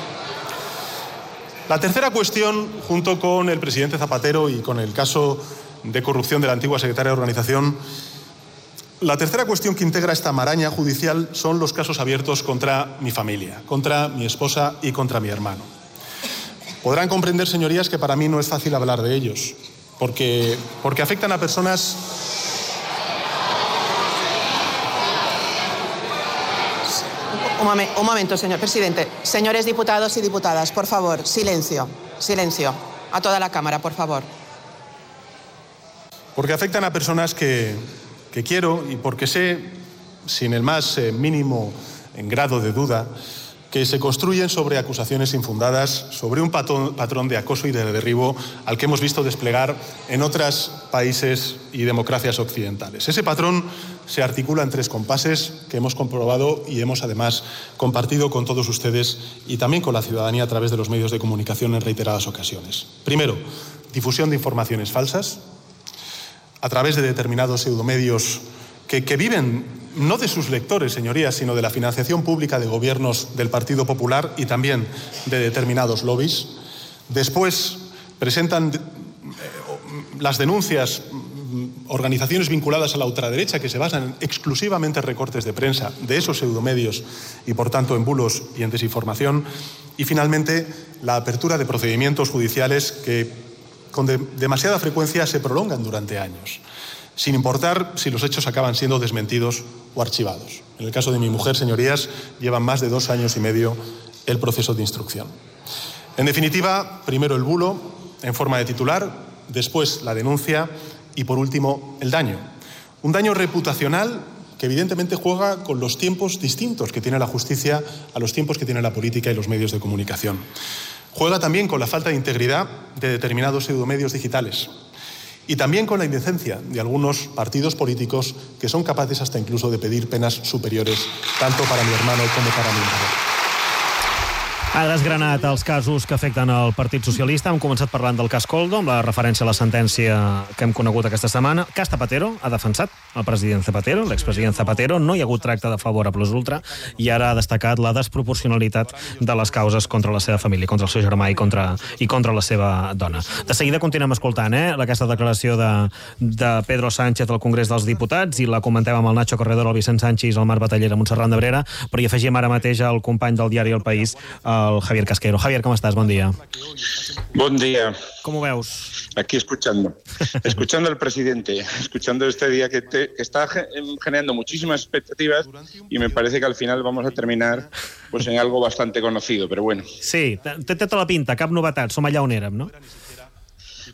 La tercera cuestión, junto con el presidente Zapatero y con el caso de corrupción de la antigua secretaria de Organización, la tercera cuestión que integra esta maraña judicial son los casos abiertos contra mi familia, contra mi esposa y contra mi hermano. Podrán comprender, señorías, que para mí no es fácil hablar de ellos, porque, porque afectan a personas... Un, momen, un momento, señor presidente. Señores diputados y diputadas, por favor, silencio, silencio. A toda la Cámara, por favor. Porque afectan a personas que, que quiero y porque sé, sin el más eh, mínimo en grado de duda, que se construyen sobre acusaciones infundadas, sobre un patrón, patrón de acoso y de derribo al que hemos visto desplegar en otros países y democracias occidentales. Ese patrón se articula en tres compases que hemos comprobado y hemos además compartido con todos ustedes y también con la ciudadanía a través de los medios de comunicación en reiteradas ocasiones. Primero, difusión de informaciones falsas a través de determinados pseudomedios que, que viven no de sus lectores, señorías, sino de la financiación pública de gobiernos del Partido Popular y también de determinados lobbies. Después presentan las denuncias organizaciones vinculadas a la ultraderecha que se basan exclusivamente en recortes de prensa de esos pseudomedios y, por tanto, en bulos y en desinformación. Y, finalmente, la apertura de procedimientos judiciales que, con de- demasiada frecuencia, se prolongan durante años, sin importar si los hechos acaban siendo desmentidos o archivados. En el caso de mi mujer, señorías, llevan más de dos años y medio el proceso de instrucción. En definitiva, primero el bulo en forma de titular, después la denuncia y, por último, el daño. Un daño reputacional que evidentemente juega con los tiempos distintos que tiene la justicia a los tiempos que tiene la política y los medios de comunicación. Juega también con la falta de integridad de determinados pseudomedios digitales. Y también con la indecencia de algunos partidos políticos que son capaces hasta incluso de pedir penas superiores tanto para mi hermano como para mi mujer. Ha desgranat els casos que afecten el Partit Socialista. Hem començat parlant del cas Koldo, amb la referència a la sentència que hem conegut aquesta setmana. Cas Zapatero ha defensat el president Zapatero, l'expresident Zapatero. No hi ha hagut tracte de favor a Plus Ultra i ara ha destacat la desproporcionalitat de les causes contra la seva família, contra el seu germà i contra, i contra la seva dona. De seguida continuem escoltant eh, aquesta declaració de, de Pedro Sánchez al Congrés dels Diputats i la comentem amb el Nacho Corredor, el Vicent Sanchis, el Marc Batallera, Montserrat Nebrera, però hi afegim ara mateix el company del diari El País, el Javier Casquero. Javier, ¿cómo estás? Buen día. Buen día. ¿Cómo veus? Aquí escuchando, escuchando al presidente, escuchando este día que, te, que está generando muchísimas expectativas y me parece que al final vamos a terminar pues en algo bastante conocido, pero bueno. Sí, té tota la pinta, cap novetat, som allà on érem, no?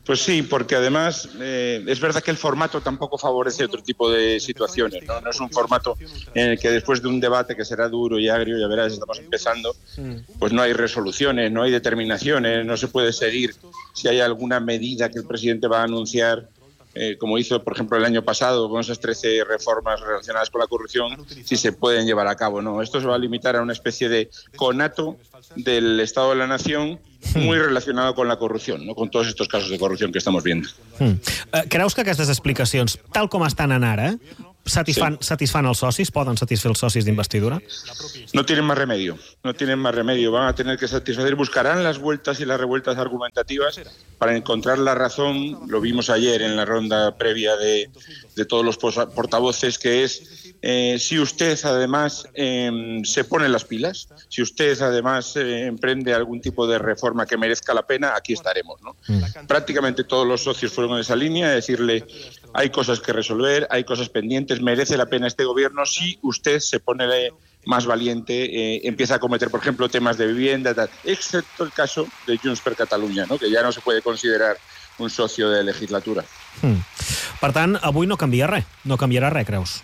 Pues sí, porque además eh, es verdad que el formato tampoco favorece otro tipo de situaciones, ¿no? No es un formato en el que después de un debate que será duro y agrio, ya verás, estamos empezando, pues no hay resoluciones, no hay determinaciones, no se puede seguir si hay alguna medida que el presidente va a anunciar, eh, como hizo, por ejemplo, el año pasado con esas trece reformas relacionadas con la corrupción, si se pueden llevar a cabo, ¿no? Esto se va a limitar a una especie de conato del Estado de la Nación muy relacionado con la corrupció, no? Con tots estos casos de corrupció que estamos viendo. Mm. Uh, creus que aquestes explicacions, tal com estan en ara, satisfan, sí. satisfan els socis? Poden satisfer els socis d'investidura? No tienen más remedio, no tienen más remedio. Van a tener que satisfacer, buscarán las vueltas y las revueltas argumentativas para encontrar la razón. Lo vimos ayer en la ronda previa de, de todos los portavoces, que es eh, si usted además eh, se pone las pilas, si usted además eh, emprende algún tipo de reforma que merezca la pena, aquí estaremos, ¿no? Mm. Prácticamente todos los socios fueron en esa línea, decirle hay cosas que resolver, hay cosas pendientes, merece la pena este gobierno si usted se pone más valiente, eh, empieza a cometer, por ejemplo, temas de vivienda, tal, excepto el caso de Junts per Catalunya, ¿no? Que ya no se puede considerar un socio de legislatura. Mm. Per tant, avui no canvia res, no canviarà res, creus?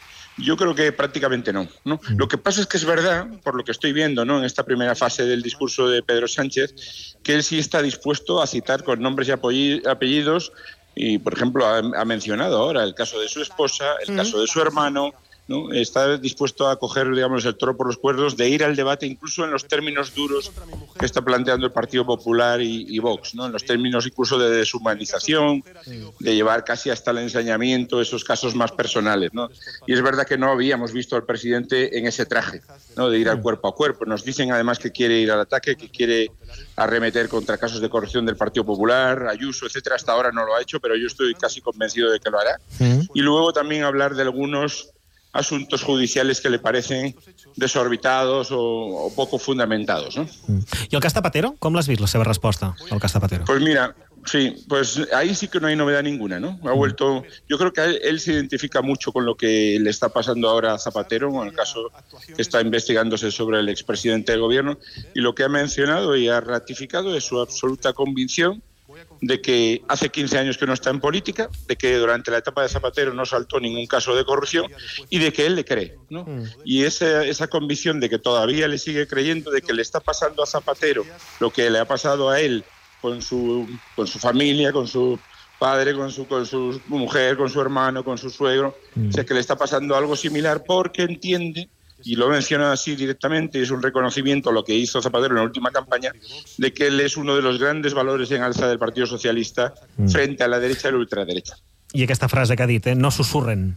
Yo creo que prácticamente no, ¿no? Mm. Lo que pasa es que es verdad, por lo que estoy viendo, ¿no?, en esta primera fase del discurso de Pedro Sánchez, que él sí está dispuesto a citar con nombres y apellidos. Y, por ejemplo, ha, ha mencionado ahora el caso de su esposa, el mm. caso de su hermano, ¿no? Está dispuesto a coger, digamos, el toro por los cuernos, de ir al debate incluso en los términos duros que está planteando el Partido Popular y, y Vox, ¿no? En los términos incluso de deshumanización, de llevar casi hasta el ensañamiento esos casos más personales, ¿no? Y es verdad que no habíamos visto al presidente en ese traje, ¿no?, de ir al cuerpo a cuerpo. Nos dicen además que quiere ir al ataque, que quiere arremeter contra casos de corrupción del Partido Popular, Ayuso, etcétera. Hasta ahora no lo ha hecho, pero yo estoy casi convencido de que lo hará. Mm. Y luego también hablar de algunos asuntos judiciales que le parecen desorbitados o, o poco fundamentados, ¿no? ¿Y el cas Zapatero? ¿Cómo l'has vist, la seva resposta al cas Zapatero? Pues mira, sí, pues ahí sí que no hay novedad ninguna, ¿no? Ha vuelto, yo creo que él, él se identifica mucho con lo que le está pasando ahora a Zapatero, con el caso que está investigándose sobre el expresidente del gobierno, y lo que ha mencionado y ha ratificado es su absoluta convicción de que hace quince años que no está en política, de que durante la etapa de Zapatero no saltó ningún caso de corrupción y de que él le cree, ¿no? Mm. Y esa, esa convicción de que todavía le sigue creyendo, de que le está pasando a Zapatero lo que le ha pasado a él con su, con su familia, con su padre, con su, con su mujer, con su hermano, con su suegro, mm. o sea, que le está pasando algo similar porque entiende, y lo menciona así directamente, y es un reconocimiento a lo que hizo Zapatero en la última campaña, de que él es uno de los grandes valores en alza del Partido Socialista mm. frente a la derecha y la ultraderecha. I aquesta frase que ha dit, eh? No susurren.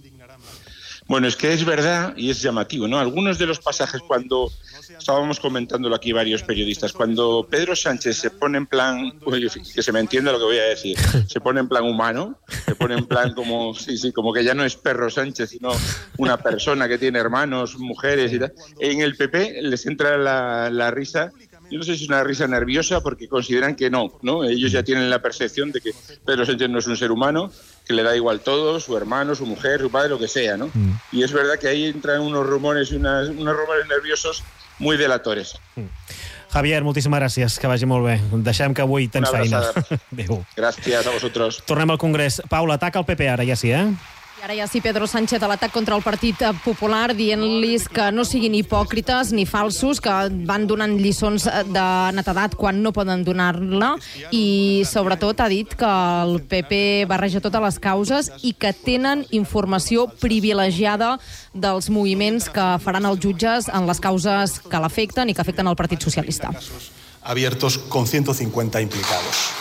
Bueno, es que es verdad y es llamativo, ¿no? Algunos de los pasajes, cuando estábamos comentándolo aquí varios periodistas, cuando Pedro Sánchez se pone en plan, uy, que se me entienda lo que voy a decir, se pone en plan humano, se pone en plan como, sí, sí, como que ya no es perro Sánchez, sino una persona que tiene hermanos, mujeres y tal. En el P P les entra la, la risa. Yo no sé si es una risa nerviosa porque consideran que no, ¿no? Ellos ya tienen la percepción de que Pedro Sánchez no es un ser humano, que le da igual todo, su hermano, su mujer, su padre, lo que sea, ¿no? Mm. Y es verdad que ahí entran unos rumores y unas, unos rumores nerviosos muy delatores. Mm. Javier, moltíssimes gràcies, que vagi molt bé. Deixem que avui tens feina. Adéu. Gràcies a vosaltres. Tornem al Congrés. Paula, ataca el P P ara, ja sí, eh? I ara ja sí, Pedro Sánchez a l'atac contra el Partit Popular, dient-los que no siguin hipòcrites ni falsos, que van donant lliçons de netedat quan no poden donar-la, i sobretot ha dit que el P P barreja totes les causes i que tenen informació privilegiada dels moviments que faran els jutges en les causes que l'afecten i que afecten el Partit Socialista. Abiertos con ciento cincuenta implicados.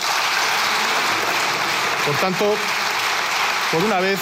Por tanto, por una vez,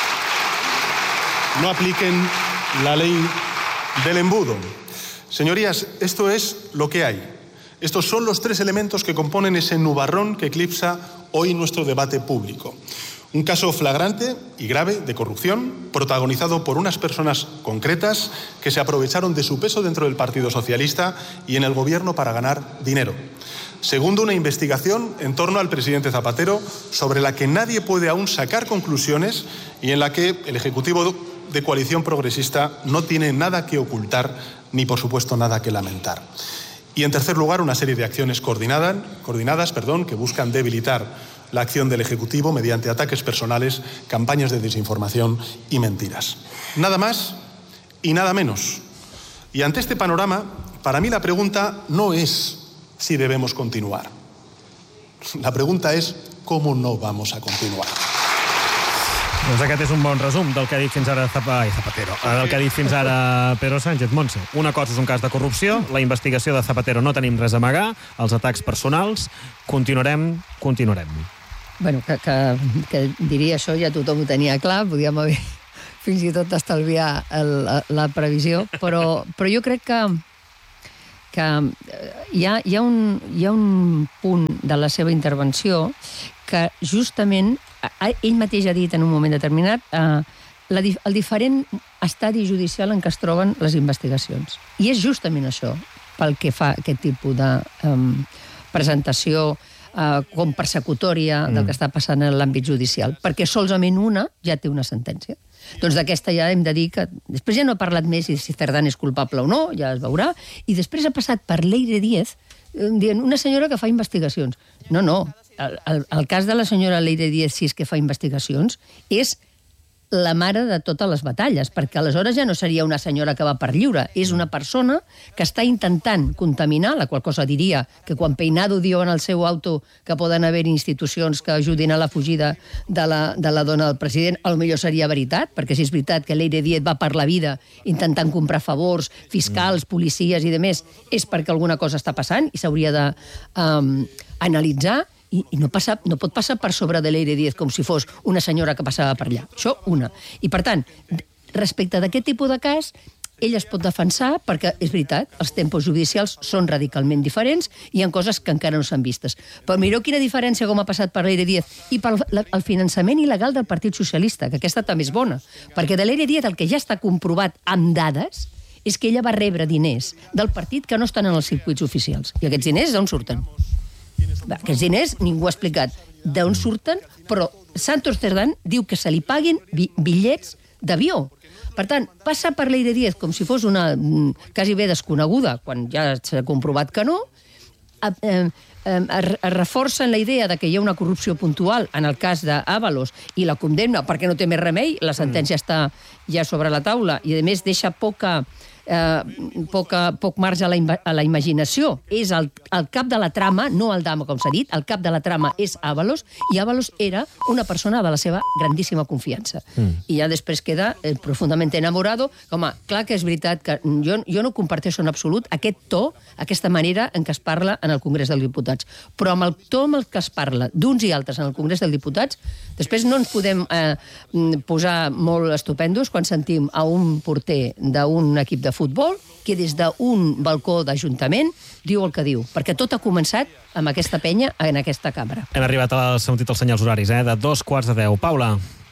no apliquen la ley del embudo. Señorías, esto es lo que hay. Estos son los tres elementos que componen ese nubarrón que eclipsa hoy nuestro debate público. Un caso flagrante y grave de corrupción, protagonizado por unas personas concretas que se aprovecharon de su peso dentro del Partido Socialista y en el gobierno para ganar dinero. Segundo, una investigación en torno al presidente Zapatero sobre la que nadie puede aún sacar conclusiones y en la que el Ejecutivo de Coalición Progresista no tiene nada que ocultar ni, por supuesto, nada que lamentar. Y, en tercer lugar, una serie de acciones coordinadas, coordinadas perdón, que buscan debilitar la acción del Ejecutivo mediante ataques personales, campañas de desinformación y mentiras. Nada más y nada menos. Y ante este panorama, para mí la pregunta no es si debemos continuar. La pregunta és com no vamos a continuar. Doncs aquest és un bon resum del que ha dit fins ara Zapa... Ai, Zapatero, del que ha dit fins ara Pedro Sánchez. Montse, una cosa és un cas de corrupció, la investigació de Zapatero no tenim res a amagar, els atacs personals, continuarem, continuarem. Bueno, que, que, que diria això ja tothom ho tenia clar, podíem haver fins i tot estalviar el, la previsió, però, però jo crec que que hi ha, hi, ha un, hi ha un punt de la seva intervenció que justament ell mateix ha dit en un moment determinat eh, la, el diferent estadi judicial en què es troben les investigacions. I és justament això pel que fa aquest tipus de um, presentació uh, com persecutòria mm. del que està passant en l'àmbit judicial, perquè solament una ja té una sentència. Doncs d'aquesta ja hem de dir que... Després ja no ha parlat més si Cerdán és culpable o no, ja es veurà, i després ha passat per Leire Díez dient una senyora que fa investigacions. No, no, el, el, el cas de la senyora Leire Díez Sis que fa investigacions és la mare de totes les batalles, perquè aleshores ja no seria una senyora que va per lliure, és una persona que està intentant contaminar, la qual cosa diria que quan Peinado diu en el seu auto que poden haver institucions que ajudin a la fugida de la, de la dona del president, potser seria veritat, perquè si és veritat que Leire Díez va per la vida intentant comprar favors, fiscals, policies i demés, és perquè alguna cosa està passant i s'hauria d'analitzar. Um, I, i no, passa, no pot passar per sobre de Leire Díez com si fos una senyora que passava per allà. Això, una. I, per tant, respecte d'aquest tipus de cas, ell es pot defensar perquè, és veritat, els tempos judicials són radicalment diferents i hi ha coses que encara no s'han vistes. Però mireu quina diferència com ha passat per Leire Díez i pel el finançament il·legal del Partit Socialista, que aquesta també és bona, perquè de Leire Díez el que ja està comprovat amb dades és que ella va rebre diners del partit que no estan en els circuits oficials. I aquests diners d'on surten? Aquests diners ningú ha explicat d'on surten, però Santos Cerdán diu que se li paguin bitllets d'avió. Per tant, passa per Leire Díez com si fos una quasi bé desconeguda, quan ja s'ha comprovat que no, eh, eh, es reforça en la idea de que hi ha una corrupció puntual en el cas d'Ábalos i la condemna perquè no té més remei, la sentència està ja sobre la taula i a més deixa poca... Eh, poca, poc marge a la, a la imaginació. És el, el cap de la trama, no el dama, com s'ha dit, el cap de la trama és Ábalos, i Ábalos era una persona de la seva grandíssima confiança. Mm. I ja després queda eh, profundament enamorado. Home, clar que és veritat que jo, jo no comparteixo en absolut aquest to, aquesta manera en què es parla en el Congrés dels Diputats. Però amb el to amb el que es parla d'uns i altres en el Congrés dels Diputats, després no ens podem eh, posar molt estupendos quan sentim a un porter d'un equip de futbol que des d'un balcó d'Ajuntament diu el que diu, perquè tot ha començat amb aquesta penya en aquesta cambra. Hem arribat a sentit els senyals horaris, eh? De dos quarts de deu. Paula.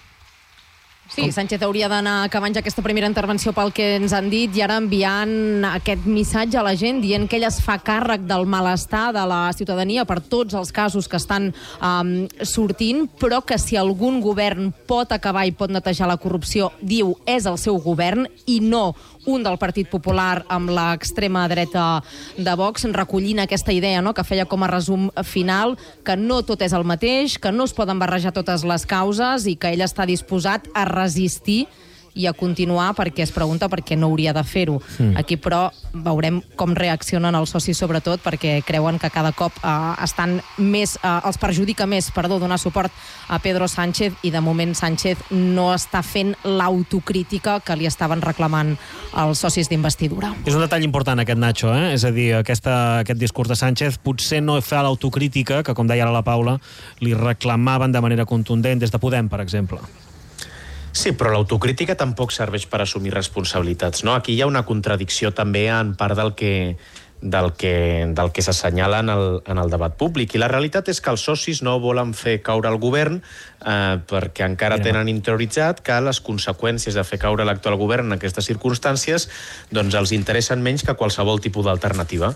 Sí, Sánchez hauria d'anar acabant ja aquesta primera intervenció pel que ens han dit i ara enviant aquest missatge a la gent dient que ell es fa càrrec del malestar de la ciutadania per tots els casos que estan um, sortint, però que si algun govern pot acabar i pot netejar la corrupció, diu, és el seu govern i no un del Partit Popular amb l'extrema dreta de Vox, recollint aquesta idea, no?, que feia com a resum final, que no tot és el mateix, que no es poden barrejar totes les causes i que ell està disposat a resistir i a continuar perquè es pregunta per què no hauria de fer-ho. Mm. Aquí, però, veurem com reaccionen els socis, sobretot, perquè creuen que cada cop eh, estan més, eh, els perjudica més, perdó, donar suport a Pedro Sánchez i, de moment, Sánchez no està fent l'autocrítica que li estaven reclamant els socis d'investidura. És un detall important, aquest, Nacho, eh? És a dir, aquesta, aquest discurs de Sánchez potser no fa l'autocrítica que, com deia ara la Paula, li reclamaven de manera contundent des de Podem, per exemple. Sí, però l'autocrítica tampoc serveix per assumir responsabilitats, no? Aquí hi ha una contradicció també en part del que, del que, del que s'assenyala en, el, en el debat públic. I la realitat és que els socis no volen fer caure el govern eh, perquè encara Mira. tenen interioritzat que les conseqüències de fer caure l'actual govern en aquestes circumstàncies doncs els interessen menys que qualsevol tipus d'alternativa.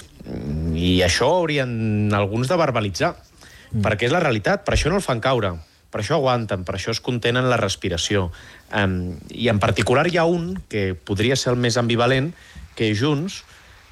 I això haurien alguns de verbalitzar, mm. perquè és la realitat, per això no el fan caure. Per això aguanten, per això es contenen la respiració. Um, I en particular hi ha un que podria ser el més ambivalent, que és Junts, que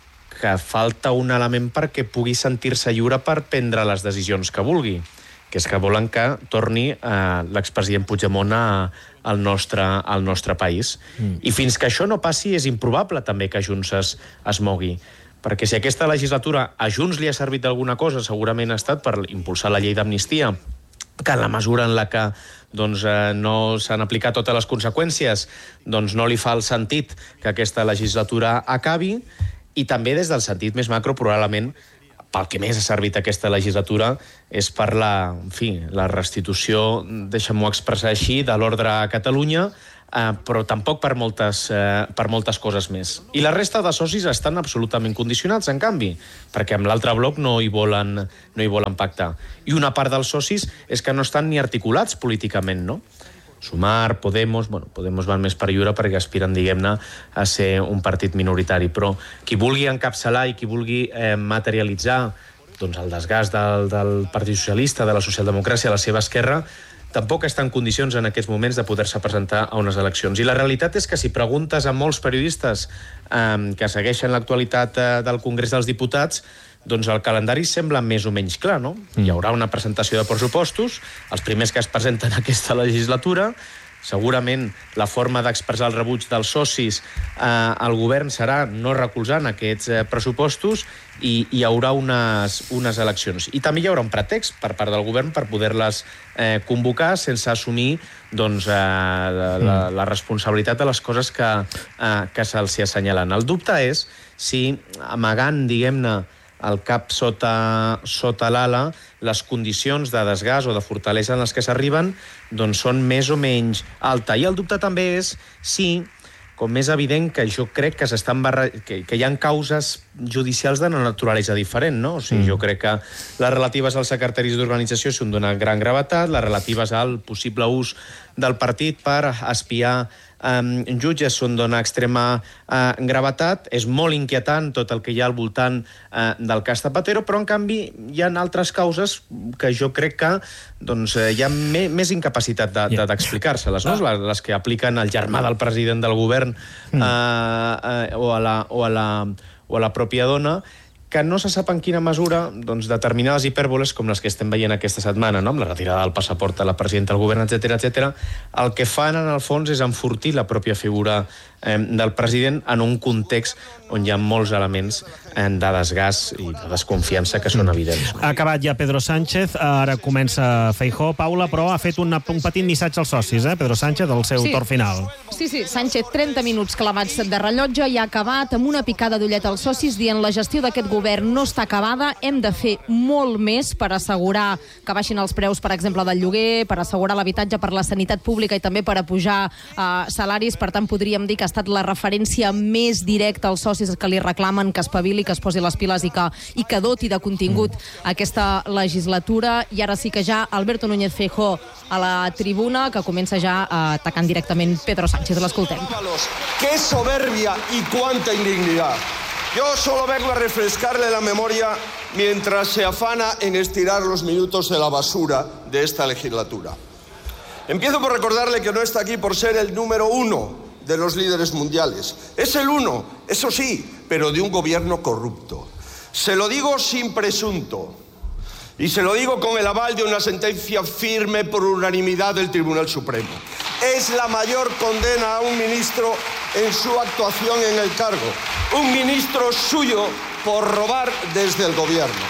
que falta un element perquè pugui sentir-se lliure per prendre les decisions que vulgui, que és que volen que torni eh, l'expresident Puigdemont a, al, nostre, al nostre país. Mm. I fins que això no passi, és improbable també que Junts es, es mogui. Perquè si aquesta legislatura a Junts li ha servit d'alguna cosa, segurament ha estat per impulsar la llei d'amnistia, que en la mesura en la que doncs, eh, no s'han aplicat totes les conseqüències, doncs no li fa el sentit que aquesta legislatura acabi, i també des del sentit més macro, probablement, pel que més ha servit aquesta legislatura és per la, en fi, la restitució, deixem-ho expressar així, de l'ordre a Catalunya, eh, però tampoc per moltes, eh, per moltes coses més. I la resta de socis estan absolutament condicionats, en canvi, perquè amb l'altre bloc no hi volen, no hi volen pactar. I una part dels socis és que no estan ni articulats políticament, no? Sumar, Podemos... Bueno, Podemos van més per lliure perquè aspiren, diguem-ne, a ser un partit minoritari, però qui vulgui encapçalar i qui vulgui eh, materialitzar doncs, el desgast del, del Partit Socialista, de la socialdemocràcia a la seva esquerra, tampoc està en condicions en aquests moments de poder-se presentar a unes eleccions. I la realitat és que si preguntes a molts periodistes eh, que segueixen l'actualitat eh, del Congrés dels Diputats, doncs el calendari sembla més o menys clar, no? Hi haurà una presentació de pressupostos, els primers que es presenten aquesta legislatura, segurament la forma d'expressar el rebuig dels socis eh, al govern serà no recolzant aquests eh, pressupostos i hi haurà unes, unes eleccions. I també hi haurà un pretext per part del govern per poder-les eh, convocar sense assumir doncs, eh, la, la, la responsabilitat de les coses que, eh, que se'ls assenyalen. El dubte és si amagant, diguem-ne, el cap sota, sota l'ala, les condicions de desgast o de fortalesa en les que s'arriben doncs són més o menys alta. I el dubte també és si, com és evident que jo crec que s'estan barre... que, que hi ha causes judicials de naturalesa diferent, no? O sigui, mm. jo crec que les relatives als secretaris d'organització són d'una gran gravetat, les relatives al possible ús del partit per espiar Um, jutges són d'una extrema uh, gravetat. És molt inquietant tot el que hi ha al voltant uh, del cas Zapatero, però en canvi hi ha altres causes que jo crec que doncs, hi ha me més incapacitat d'explicar-se-les, no? Les, les que apliquen el germà del president del govern uh, uh, o, a la, o, a la, o a la pròpia dona, que no se sap en quina mesura doncs, determinades hipèrboles, com les que estem veient aquesta setmana, no? Amb la retirada del passaport a la presidenta del govern, etcètera, etcètera, el que fan en el fons és enfortir la pròpia figura eh, del president en un context on hi ha molts elements eh, de desgast i de desconfiança que són evidents. Ha acabat ja Pedro Sánchez, ara comença Feijóo, Paula, però ha fet una, un petit missatge als socis, eh, Pedro Sánchez, del seu sí. torn final. Sí, sí, Sánchez, trenta minuts clavats de rellotge i ha acabat amb una picada d'ullet als socis dient la gestió d'aquest govern no està acabada, hem de fer molt més per assegurar que baixin els preus, per exemple, del lloguer, per assegurar l'habitatge, per la sanitat pública i també per apujar eh, salaris. Per tant, podríem dir que ha estat la referència més directa als socis que li reclamen que espavili, que es posi les piles i que, i que doti de contingut aquesta legislatura. I ara sí que ja Alberto Núñez Feijóo a la tribuna, que comença ja eh, atacant directament Pedro Sánchez. L'escoltem. ¡Qué soberbia y cuánta indignidad! Yo solo vengo a refrescarle la memoria mientras se afana en estirar los minutos de la basura de esta legislatura. Empiezo por recordarle que no está aquí por ser el número uno de los líderes mundiales. Es el uno, eso sí, pero de un gobierno corrupto. Se lo digo sin presunto. Y se lo digo con el aval de una sentencia firme por unanimidad del Tribunal Supremo. Es la mayor condena a un ministro en su actuación en el cargo. Un ministro suyo por robar desde el gobierno.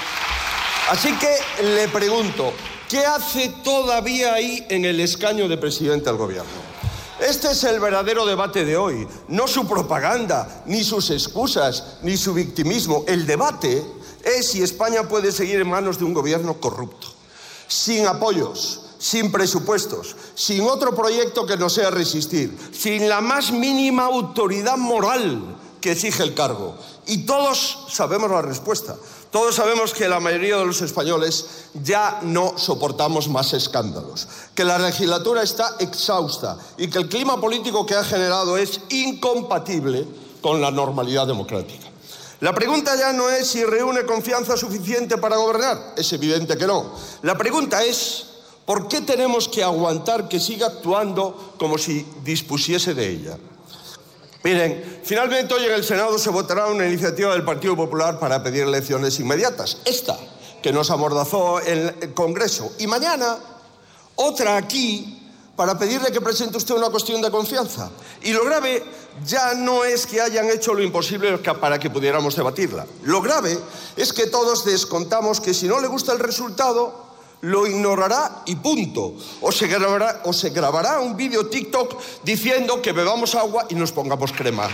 Así que le pregunto, ¿qué hace todavía ahí en el escaño de presidente del gobierno? Este es el verdadero debate de hoy, no su propaganda, ni sus excusas, ni su victimismo. El debate es si España puede seguir en manos de un gobierno corrupto, sin apoyos, sin presupuestos, sin otro proyecto que no sea resistir, sin la más mínima autoridad moral que exige el cargo. Y todos sabemos la respuesta. Todos sabemos que la mayoría de los españoles ya no soportamos más escándalos, que la legislatura está exhausta y que el clima político que ha generado es incompatible con la normalidad democrática. La pregunta ya no es si reúne confianza suficiente para gobernar. Es evidente que no. La pregunta es, ¿por qué tenemos que aguantar que siga actuando como si dispusiese de ella? Miren, finalmente hoy en el Senado se votará una iniciativa del Partido Popular para pedir elecciones inmediatas. Esta, que nos amordazó el Congreso. Y mañana, otra aquí, para pedirle que presente usted una cuestión de confianza. Y lo grave ya no es que hayan hecho lo imposible para que pudiéramos debatirla. Lo grave es que todos descontamos que si no le gusta el resultado, lo ignorará y punto. O se grabará, o se grabará un vídeo TikTok diciendo que bebamos agua y nos pongamos crema.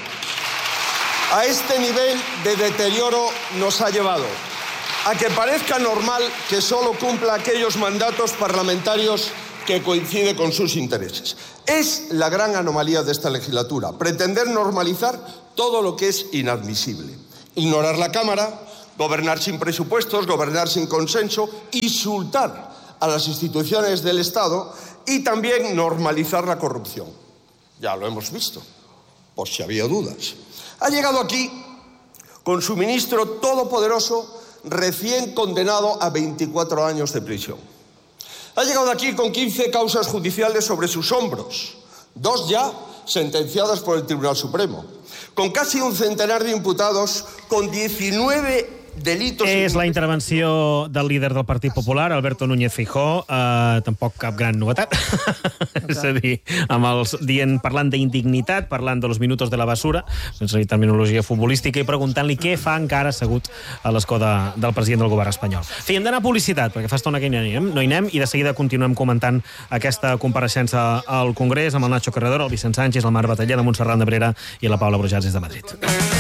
A este nivel de deterioro nos ha llevado. A que parezca normal que solo cumpla aquellos mandatos parlamentarios que coincide con sus intereses. Es la gran anomalía de esta legislatura, pretender normalizar todo lo que es inadmisible. Ignorar la Cámara, gobernar sin presupuestos, gobernar sin consenso, insultar a las instituciones del Estado y también normalizar la corrupción. Ya lo hemos visto, por si había dudas. Ha llegado aquí con su ministro todopoderoso recién condenado a veinticuatro años de prisión. Ha llegado aquí con quince causas judiciales sobre sus hombros, dos ya sentenciadas por el Tribunal Supremo, con casi un centenar de imputados, con diecinueve delitos... És la intervenció del líder del Partit Popular, Alberto Núñez Feijóo. Uh, tampoc cap gran novetat. És a dir, amb els, dient, parlant d'indignitat, parlant de los minutos de la basura, sense dir terminologia futbolística, i preguntant-li què fa encara assegut a l'escó de, del president del govern espanyol. Sí, hem d'anar a publicitat, perquè fa estona que no hi anem, no hi anem, i de seguida continuem comentant aquesta compareixença al Congrés amb el Nacho Carrador, el Vicent Sánchez, el Marc Bataller, de Montserrat Nebrera i la Paula Brujats des de Madrid.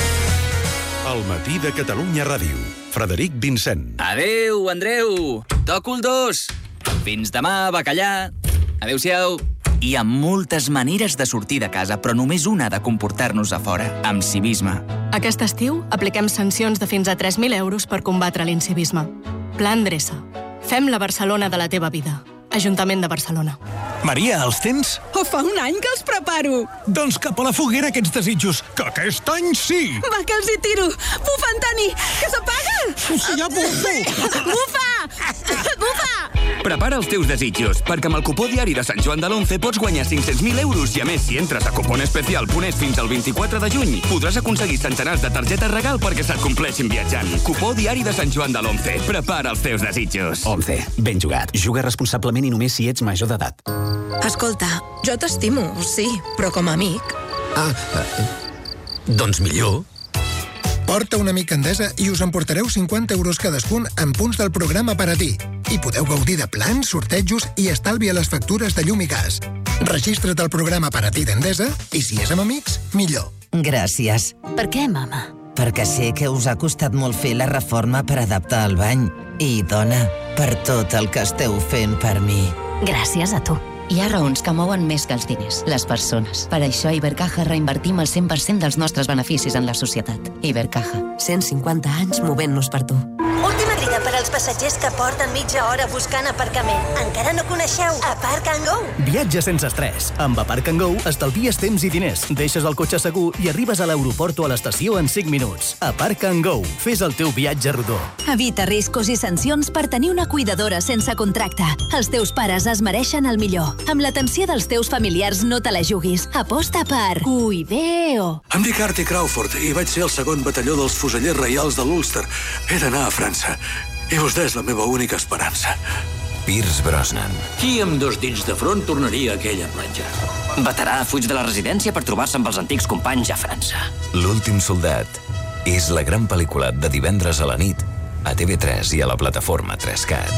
El matí de Catalunya Ràdio. Frederic Vincent. Adeu, Andreu. Toco el dos. Fins demà, bacallà. Adéu-siau. Hi ha moltes maneres de sortir de casa, però només una de comportar-nos a fora, amb civisme. Aquest estiu apliquem sancions de fins a tres mil euros per combatre l'incivisme. Pla Endreça. Fem la Barcelona de la teva vida. Ajuntament de Barcelona. Maria, els tens? Oh, fa un any que els preparo. Doncs cap a la foguera aquests desitjos, que aquest any sí! Va, que els hi tiro! Bufa, Antoni, que s'apaga! Sí, ja bufo! Bufa! Bufa! Prepara els teus desitjos, perquè amb el cupó diari de Sant Joan de l'Once pots guanyar cinc-cents mil euros i, a més, si entres a cuponespecial punt es fins al vint-i-quatre de juny, podràs aconseguir centenars de targetes regal perquè se't compleixin viatjant. Cupó diari de Sant Joan de l'Once. Prepara els teus desitjos. Once. Ben jugat. Juga responsablement i només si ets major d'edat. Escolta, jo t'estimo, sí, però com a amic. Ah, eh, doncs millor. Porta un amic Endesa i us emportareu cinquanta euros cadascun en punts del programa per a ti. I podeu gaudir de plans, sortejos i estalvi a les factures de llum i gas. Registra't al programa per a ti d'Endesa i si és amb amics, millor. Gràcies. Per què, mama? Perquè sé que us ha costat molt fer la reforma per adaptar el bany. I, dona, per tot el que esteu fent per mi. Gràcies a tu. Hi ha raons que mouen més que els diners, les persones. Per això a Ibercaja reinvertim el cent per cent dels nostres beneficis en la societat. Ibercaja, cent cinquanta anys movent-nos per tu. Última crida per als passatgers que porten mitja hora buscant aparcament. Encara no coneixeu Aparc and Go? Viatge sense estrès. Amb Aparc and Go estalvies temps i diners, deixes el cotxe segur i arribes a l'aeroport o a l'estació en cinc minuts. Aparc and Go. Fes el teu viatge rodó. Evita riscos i sancions per tenir una cuidadora sense contracte. Els teus pares es mereixen el millor. Amb l'atenció dels teus familiars no te la juguis. Aposta per Cuideo. Em dic Artie Crawford i vaig ser el segon batalló dels fusellers reials de l'Ulster. He d'anar a França. I vostè és la meva única esperança. Pierce Brosnan. Qui amb dos dits de front tornaria a aquella platja? Veterà fuig de la residència per trobar-se amb els antics companys a França. L'últim soldat és la gran pel·lícula de divendres a la nit a T V tres i a la plataforma tres cat.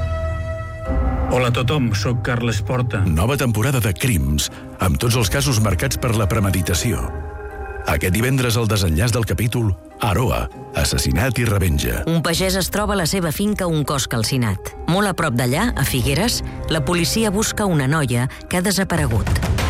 Hola a tothom, sóc Carles Porta. Nova temporada de Crims, amb tots els casos marcats per la premeditació. Aquest divendres el desenllaç del capítol Aroa, assassinat i revenja. Un pagès es troba a la seva finca un cos calcinat. Molt a prop d'allà, a Figueres, la policia busca una noia que ha desaparegut.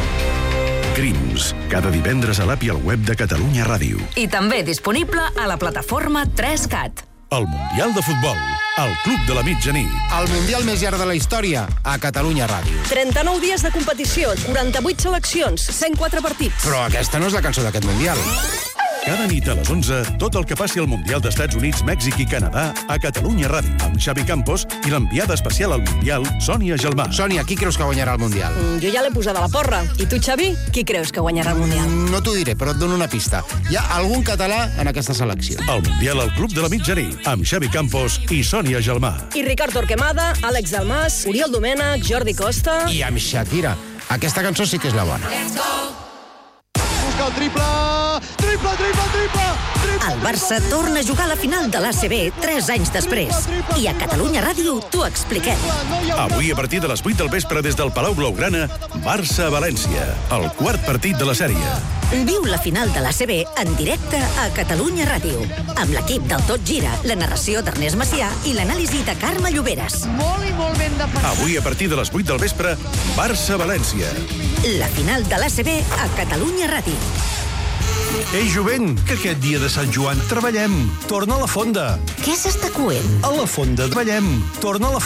Crims, cada divendres a l'app i al web de Catalunya Ràdio. I també disponible a la plataforma tres cat. El Mundial de Futbol, al Club de la Mitjanit. El Mundial més llarg de la història, a Catalunya Ràdio. trenta-nou dies de competició, quaranta-vuit seleccions, cent quatre partits. Però aquesta no és la cançó d'aquest Mundial. Cada nit a les onze, tot el que passi al Mundial d'Estats Units, Mèxic i Canadà a Catalunya Ràdio, amb Xavi Campos i l'enviada especial al Mundial, Sònia Gelmà. Sònia, qui creus que guanyarà el Mundial? Mm, jo ja l'he posada a la porra. I tu, Xavi, qui creus que guanyarà el Mundial? Mm, no t'ho diré, però et dono una pista. Hi ha algun català en aquesta selecció. El Mundial al Club de la Mitjanit, amb Xavi Campos i Sònia Gelmà. I Ricard Torquemada, Àlex Dalmas, Oriol Domènech, Jordi Costa... I amb Shakira. Aquesta cançó sí que és la bona. Let's go! Busca el triple! Triple, triple, triple! El Barça torna a jugar a la final de l'A C B tres anys després. I a Catalunya Ràdio t'ho expliquem. Avui, a partir de les vuit del vespre, des del Palau Blaugrana, Barça-València, el quart partit de la sèrie. Viu la final de l'A C B en directe a Catalunya Ràdio. Amb l'equip del Tot Gira, la narració d'Ernest Macià i l'anàlisi de Carme Lloberes. Molt i molt ben defensat. Avui, a partir de les vuit del vespre, Barça-València. La final de l'A C B a Catalunya Ràdio. Ei, jovent, que aquest dia de Sant Joan treballem. Torna a la fonda. Què s'està coent? A la fonda treballem. Torna a la fonda.